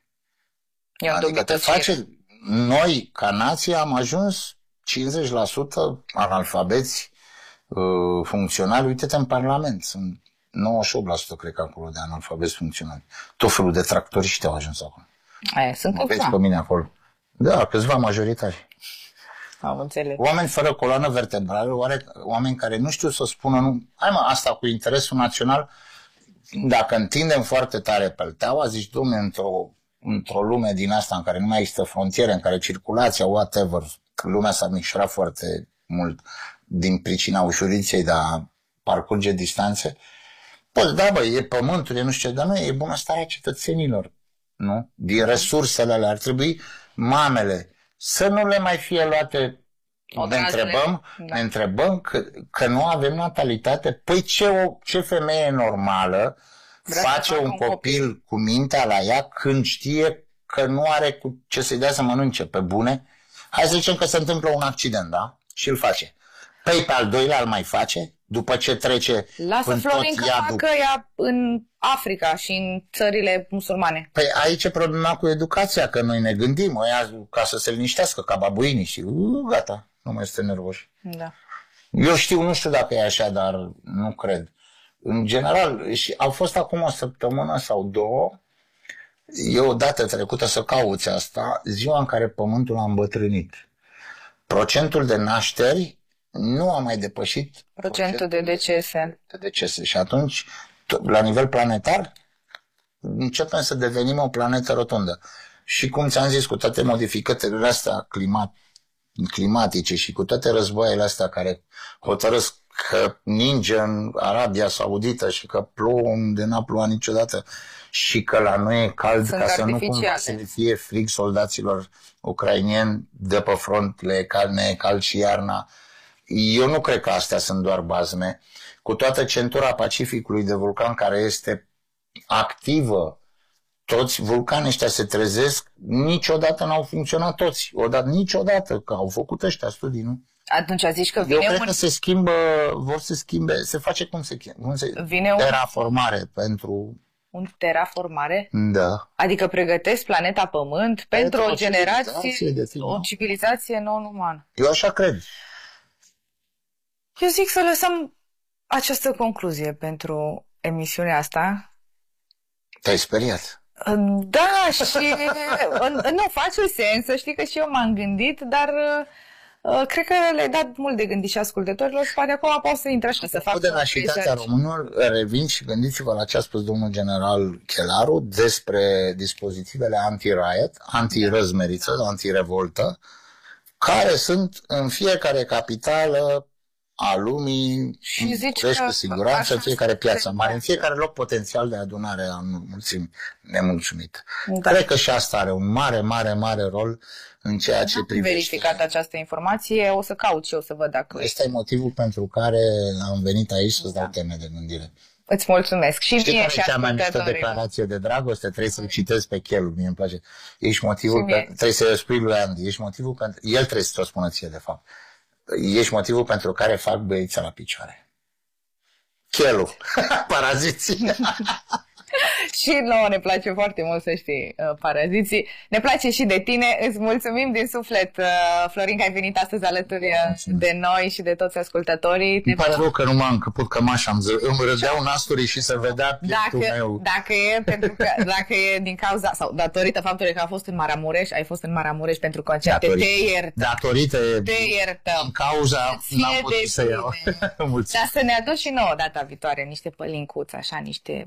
E adică te face... Noi, ca nație, am ajuns cincizeci la sută analfabeți uh, funcționali. Uite-te în Parlament. Sunt nouăzeci și opt la sută, cred că acolo, de analfabeti funcționali. Tot felul de tractoriști au ajuns acolo. Aia, sunt mă vezi pe mine acolo. Da, câțiva majoritari. Am înțeles. Oameni fără coloană vertebrală, oare, oameni care nu știu să spună nu. Hai mă, asta cu interesul național, dacă întindem foarte tare pelteaua, zici, dom'le, într-o, într-o lume din asta în care nu mai există frontiere, în care circulația, whatever, lumea s-a micșorat foarte mult din pricina ușurinței de a parcurge distanțe. Păi, da, bă, e pământul, e nu știu ce, dar nu e bunăstarea cetățenilor, nu? Din resursele alea ar trebui mamele să nu le mai fie luate. Ne întrebăm, da. ne întrebăm că, că nu avem natalitate. Păi ce, o, ce femeie normală Vrea face un copil, copil cu mintea la ea când știe că nu are cu ce să-i dea să mănânce pe bune? Hai să zicem că se întâmplă un accident, da? Și îl face. Păi pe al doilea îl mai face? După ce trece Lasă Florin că facă ea în Africa și în țările musulmane. Păi aici e problema cu educația, că noi ne gândim, ăia ca să se liniștească, ca babuinii și uh, gata, nu mai este nervoși. Da. Eu știu, nu știu dacă e așa, dar nu cred. În general, și au fost acum o săptămână sau două, eu dată trecută să cauți asta, ziua în care Pământul a îmbătrânit. Procentul de nașteri nu a mai depășit procentul de decese. De decese. Și atunci, la nivel planetar, începem să devenim o planetă rotundă. Și cum ți-am zis, cu toate modificările astea climat, climatice și cu toate războaiele astea care hotărăsc că ninge în Arabia Saudită și că plouă unde n-a plouat niciodată și că la noi e cald, sunt ca să nu cumva să le fie frig soldaților ucrainieni de pe front, le e cald, ne e cald și iarna. Eu nu cred că astea sunt doar bazme. Cu toată centura Pacificului de vulcan care este activă, toți vulcanii ăștia se trezesc, niciodată n-au funcționat toți. Odată, niciodată, că au făcut ăștia studii, nu? Atunci zici că vine Eu cred un... că se schimbă, vor să schimbe, se face cum se cum se vine un... terraformare pentru... Un terraformare? Da. Adică pregătesc planeta Pământ pentru, pentru o generație, de o civilizație non-umană. Eu așa cred. Eu zic să lăsăm această concluzie pentru emisiunea asta. Te-ai speriat? Da, și nu, face sens, să știi că și eu m-am gândit, dar uh, cred că le-ai dat mult de gândit și ascultătorilor și poate acum pot să intre așa să fac. De nașitatea românilor, revin și gândiți-vă la ce a spus domnul general Chelaru despre dispozitivele anti-riot, anti-răzmeriță, anti-revoltă, care sunt în fiecare capitală a lumii, și zici că cu siguranță, în fiecare piață mare, în fiecare loc potențial de adunare a mulțimii nemulțumit. Da. Cred că și asta are un mare, mare, mare rol în ceea ce privește. Am verificat această informație, o să caut și eu să văd dacă... Este motivul pentru care am venit aici să-ți dau teme de gândire. Îți mulțumesc. Și știi mie care și e cea mai mișto declarație de dragoste? Trebuie să-l citesc pe Chelu, mie îmi place. Ești motivul, pe... trebuie să-i spui lui Andy, ești motivul pentru... El trebuie să o spună ție, de fapt. Ești motivul pentru care fac băița la picioare. Chelu. Paraziții. Și nouă ne place foarte mult, să știi, Paraziții. Ne place și de tine. Îți mulțumim din suflet, Florin, că ai venit astăzi alături de noi și de toți ascultătorii. Îmi pare rău că nu m-am încăput cămașa, îmi râdeau nasturii și se vedea pieptul dacă, meu. Dacă e, pentru că, dacă e din cauza, sau datorită faptului că a fost în Maramureș, ai fost în Maramureș pentru concerte, te iertăm. Datorită, te iertăm. În cauza, n-am putut să iau. Dar să ne aduci și nouă data viitoare niște pălincuți, așa, niște...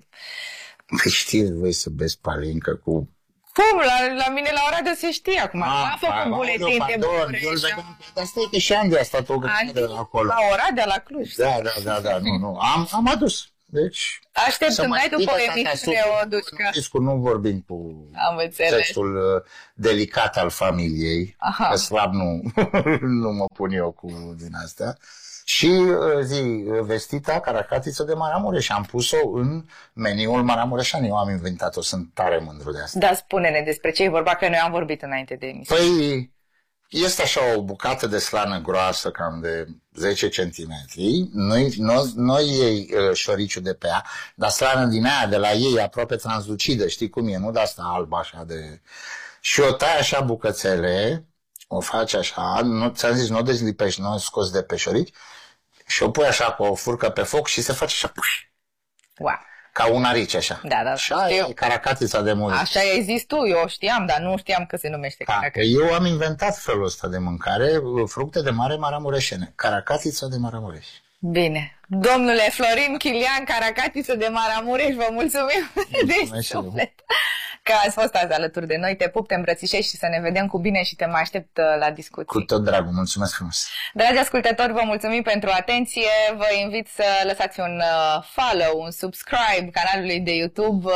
Păi știți voi să beți palincă cu... Cum? La, la mine la Oradea se știe acum. A făcut un buletin de București. Dar stai că și Andy a stat o grămadă acolo. La Oradea, la Cluj. Da, da, da, da, nu, nu. Am, am adus. Deci... Aștept să mai după o emisiune o dușcă. Cu nu vorbim cu textul delicat al familiei. Aha. Că slab nu, nu mă pun eu cu din astea. Și zi vestita caracatiță de Maramureș. Am pus-o în meniul maramureșan. Eu am inventat-o, sunt tare mândru de asta. Da, spune-ne despre ce e vorba, că noi am vorbit înainte de emisiune. Păi, este așa o bucată de slană groasă, cam de zece centimetri. Noi, noi, noi iei uh, șoriciul de pe ea, dar slană din aia, de la ei, aproape translucidă, știi cum e, nu de asta albă așa de... Și o tai așa bucățele, o faci așa, nu, ți-am zis, nu o dezlipești, nu o scoți de pe șorici, și o pui așa cu o furcă pe foc și se face așa, puș, wow. Ca un arici așa. Da, da. Și aia e caracatița de mult. Așa ai zis tu, eu știam, dar nu știam că se numește da, caracatița. Eu am inventat felul ăsta de mâncare, fructe de mare maramureșene. Caracatița de Maramureș. Bine. Domnule Florin Chilian, caracatiță de Maramureș, vă mulțumim de suflet că ați fost azi alături de noi. Te pup, te îmbrățișez și să ne vedem cu bine și te mai aștept la discuții. Cu tot dragul, mulțumesc frumos. Dragi ascultători, vă mulțumim pentru atenție. Vă invit să lăsați un follow, un subscribe canalului de YouTube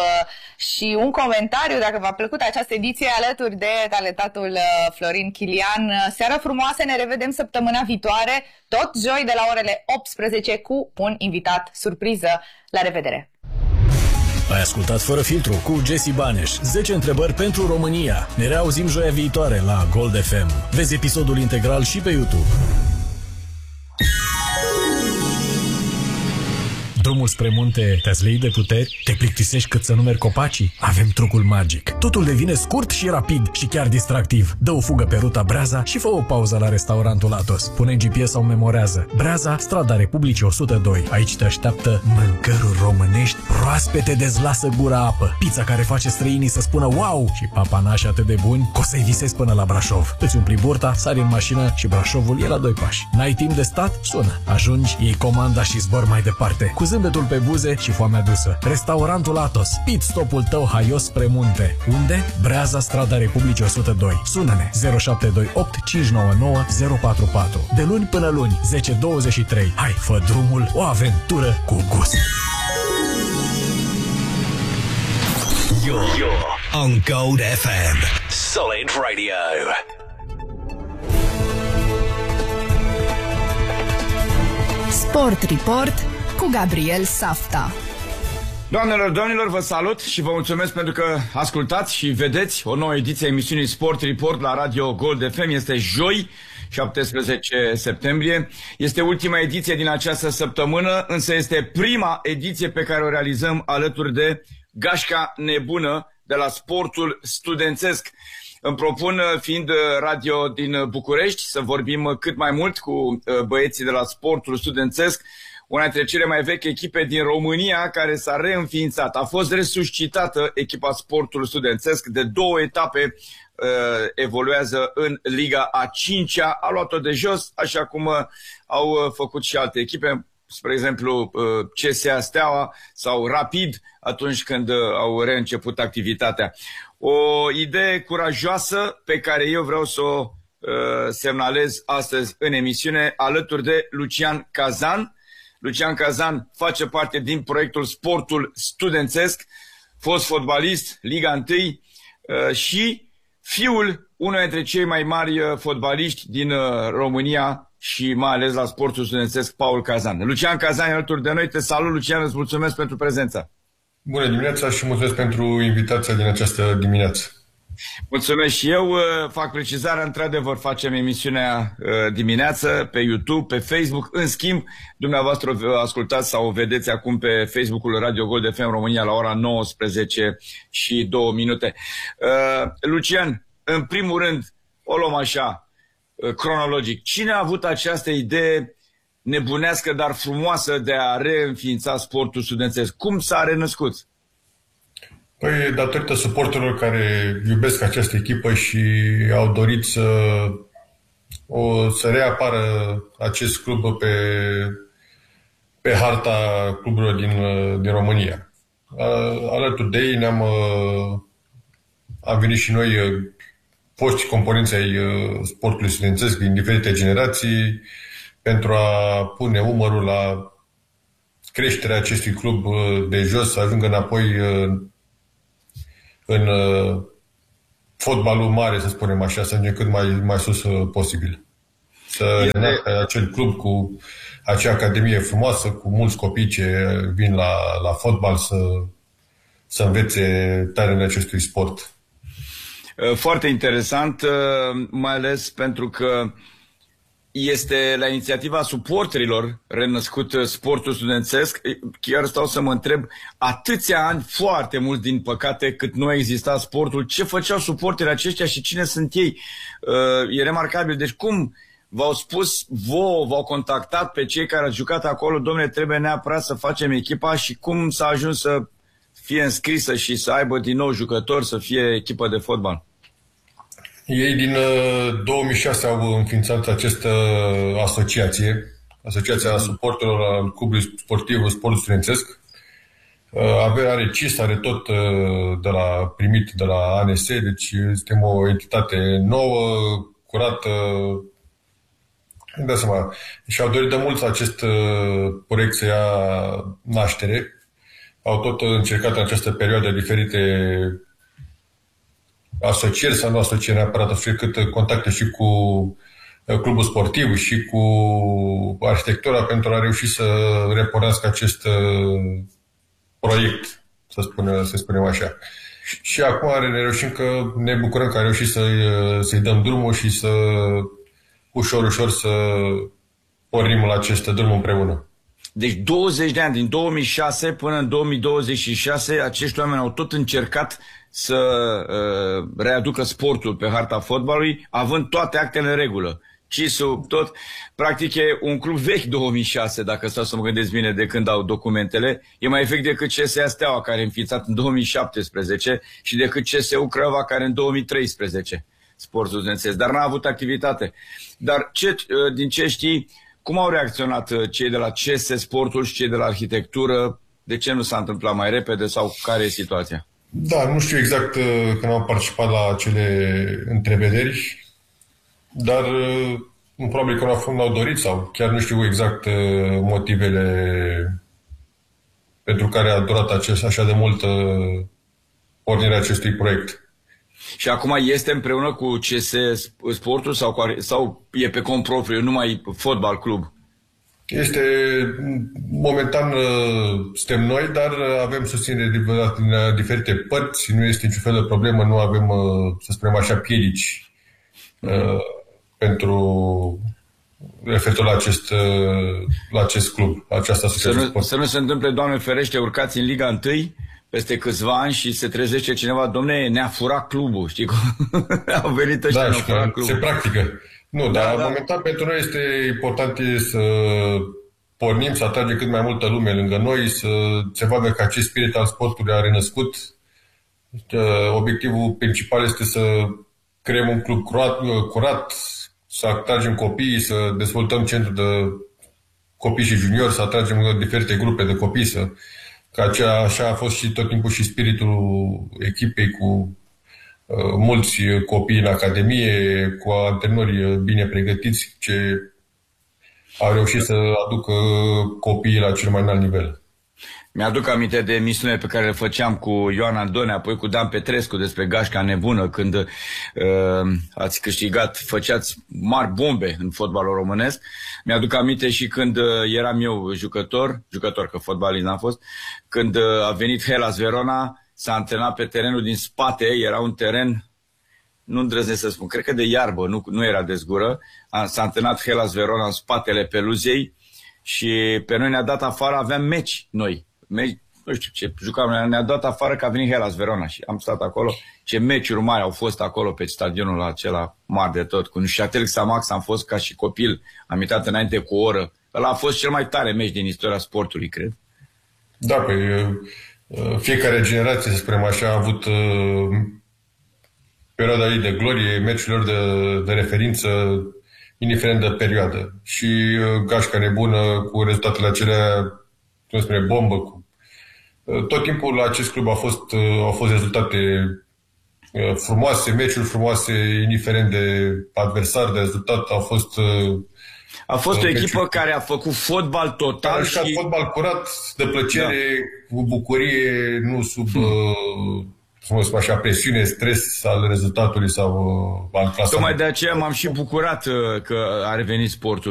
și un comentariu dacă v-a plăcut această ediție alături de talentatul Florin Chilian. Seară frumoasă, ne revedem săptămâna viitoare, tot joi de la orele optsprezece cu un invitat surpriză. La revedere! Ai ascultat Fără Filtru cu Jesse Baneș. zece întrebări pentru România. Ne reauzim joia viitoare la Gold F M. Vezi episodul integral și pe YouTube. Drumul spre munte te-ați leit de puteri? Te plictisești cât să numeri copacii? Avem trucul magic. Totul devine scurt și rapid și chiar distractiv. Dă o fugă pe ruta Breaza și fă o pauză la restaurantul Atos. Pune G P S sau memorează. Breaza, strada Republicii o sută doi. Aici te așteaptă mâncăruri românești proaspete, dezlasă gura apă. Pizza care face străinii să spună wow și papanași atât de buni că o să-i visezi până la Brașov. Îți umpli burta, sari în mașină și Brașovul e la doi pași. N-ai timp de stat? Sună. Ajungi, iei comanda și zbor mai departe. Cu zâmbetul pe buze și foamea dusă. Restaurantul Atos. Pit stopul tău haios spre munte. Unde? Breaza, strada Republicii o sută doi. Sună-ne zero șapte doi opt cinci nouă nouă zero patru patru. De luni până luni, zece douăzeci și trei. Hai, fă drumul, o aventură cu gust. You're, you're on Gold F M. Solid Radio. Sport Report cu Gabriel Safta. Doamnelor, domnilor, vă salut și vă mulțumesc pentru că ascultați și vedeți o nouă ediție a emisiunii Sport Report la Radio Gold F M. Este joi, șaptesprezece septembrie. Este ultima ediție din această săptămână, însă este prima ediție pe care o realizăm alături de Gașca Nebună de la Sportul Studențesc. Îmi propun, fiind radio din București, să vorbim cât mai mult cu băieții de la Sportul Studențesc, una dintre cele mai vechi echipe din România care s-a reînființat. A fost resuscitată echipa Sportul Studențesc, de două etape uh, evoluează în Liga a cincea, a luat-o de jos, așa cum uh, au uh, făcut și alte echipe, spre exemplu uh, C S A Steaua sau Rapid, atunci când uh, au reînceput activitatea. O idee curajoasă pe care eu vreau să o uh, semnalez astăzi în emisiune, alături de Lucian Cazan. Lucian Cazan face parte din proiectul Sportul Studențesc, fost fotbalist, Liga unu uh, și fiul unuia dintre cei mai mari uh, fotbaliști din uh, România și mai ales la Sportul Studențesc, Paul Cazan. Lucian Cazan alături de noi. Te salut, Lucian, îți mulțumesc pentru prezența. Bună dimineața și mulțumesc pentru invitația din această dimineață. Mulțumesc și eu. Fac precizarea, într-adevăr facem emisiunea dimineață pe YouTube, pe Facebook. În schimb, dumneavoastră ascultați sau vedeți acum pe Facebook-ul Radio Gold F M România la ora nouăsprezece și două minute. Lucian, în primul rând, o luăm așa, cronologic. Cine a avut această idee nebunească, dar frumoasă, de a reînființa sportul studențesc? Cum s-a renăscut? Păi, datorită suporterilor care iubesc această echipă și au dorit să, o, să reapară acest club pe, pe harta cluburilor din, din România. Alături de ei ne-am am venit și noi, foști componenți ai sportului studențesc din diferite generații, pentru a pune umărul la creșterea acestui club de jos, să ajungă înapoi în fotbalul mare, să spunem așa, să ajungem cât mai, mai sus posibil. Să renască acel club cu acea academie frumoasă, cu mulți copii ce vin la, la fotbal să, să învețe tainele acestui sport. Foarte interesant, mai ales pentru că este la inițiativa suporterilor renăscut sportul studențesc. Chiar stau să mă întreb, atâția ani, foarte mulți din păcate, cât nu a existat sportul, ce făceau suporterii aceștia și cine sunt ei? E remarcabil. Deci cum v-au spus vouă, v-au contactat pe cei care au jucat acolo, domnule, trebuie neapărat să facem echipa, și cum s-a ajuns să fie înscrisă și să aibă din nou jucători, să fie echipă de fotbal? Ei din două mii șase au înființat această asociație, Asociația Suporterilor al Clubului Sportiv Sportul Studențesc. Are C I S, are tot de la, primit de la A N S, deci suntem o entitate nouă, curată. De seama. Și au dorit de mult acest proiect să ia naștere. Au tot încercat în această perioadă diferite asocieri sau nu asocieri neapărat, și cât contacte și cu clubul sportiv și cu arhitectura pentru a reuși să repornească acest proiect, să spunem, să spunem așa. Și acum ne reușim că ne bucurăm că am reușit să-i, să-i dăm drumul și să ușor, ușor să pornim la acest drum împreună. Deci douăzeci de ani, din două mii șase până în două mii douăzeci și șase, acești oameni au tot încercat să uh, readucă sportul pe harta fotbalului, având toate actele în regulă. C I S-ul, tot. Practic e un club vechi două mii șase, dacă stau să mă gândesc bine, de când au documentele. E mai vechi decât C S A Steaua, care a înființat în două mii șaptesprezece, și decât C S U Craiova, care în două mii treisprezece. Sportul studențesc, dar n-a avut activitate. Dar ce, din ce știi, cum au reacționat cei de la C S Sportul și cei de la arhitectură? De ce nu s-a întâmplat mai repede sau care e situația? Da, nu știu exact când am participat la acele întrevederi, dar probabil că nu au dorit sau chiar nu știu exact motivele pentru care a durat acest, așa de mult pornirea acestui proiect. Și acum este împreună cu C S Sportul sau, cu, sau e pe cont propriu, numai fotbal club? Este, momentan suntem noi, dar avem susținere din diferite părți, nu este niciun fel de problemă, nu avem, să spunem așa, piedici mm. pentru referitor la acest, la acest club, la această asociație. Să nu, să nu se întâmple, Doamne ferește, urcați în Liga unu peste câțiva ani și se trezește cineva, domne, ne-a furat clubul, știi cum? Au venit ăștia, da, ne-au furat clubul. Se practică. Nu, da, dar da. Momentan pentru noi este important să pornim, să atragem cât mai multă lume lângă noi, să se vadă că acest spirit al sportului a renăscut. Obiectivul principal este să creăm un club curat, curat, să atragem copiii, să dezvoltăm centru de copii și juniori, să atragem diferite grupe de copii, să că acea, așa a fost și tot timpul și spiritul echipei, cu uh, mulți copii în academie, cu antrenori bine pregătiți, ce au reușit să aducă copiii la cel mai înalt nivel. Mi-aduc aminte de emisiune pe care le făceam cu Ioan Andone, apoi cu Dan Petrescu despre Gașca Nebună, când uh, ați câștigat, făceați mari bombe în fotbalul românesc. Mi-aduc aminte și când uh, eram eu jucător, jucător că fotbalist n-am fost, când uh, a venit Hellas Verona, s-a antrenat pe terenul din spate, era un teren nu îndrăznesc să spun, cred că de iarbă, nu, nu era de zgură, a, s-a antrenat Hellas Verona în spatele peluzei și pe noi ne-a dat afară, aveam meci noi, meci, nu știu ce, jucam, ne-a dat afară că a venit Hellas Verona și am stat acolo, ce meciuri mari au fost acolo pe stadionul acela mare de tot, cu Neuchâtel Xamax am fost ca și copil, am uitat înainte cu o oră, ăla a fost cel mai tare meci din istoria sportului, cred. Da, pe fiecare generație, să spunem așa, a avut uh, perioada ei de glorie, meciurilor de, de referință, indiferent de perioadă. Și uh, gașca nebună cu rezultatele acelea, cum spune, bombă. Cu... Uh, tot timpul la acest club a fost, uh, au fost rezultate uh, frumoase, meciuri frumoase, indiferent de adversar, de rezultat. Au fost... Uh, A fost o echipă care a făcut fotbal total și... și... fotbal curat, de plăcere, da. Cu bucurie, nu sub, cum uh, spun așa, presiune, stres al rezultatului sau uh, al clasării. Tocmai de aceea m-am și bucurat uh, că a revenit sportul.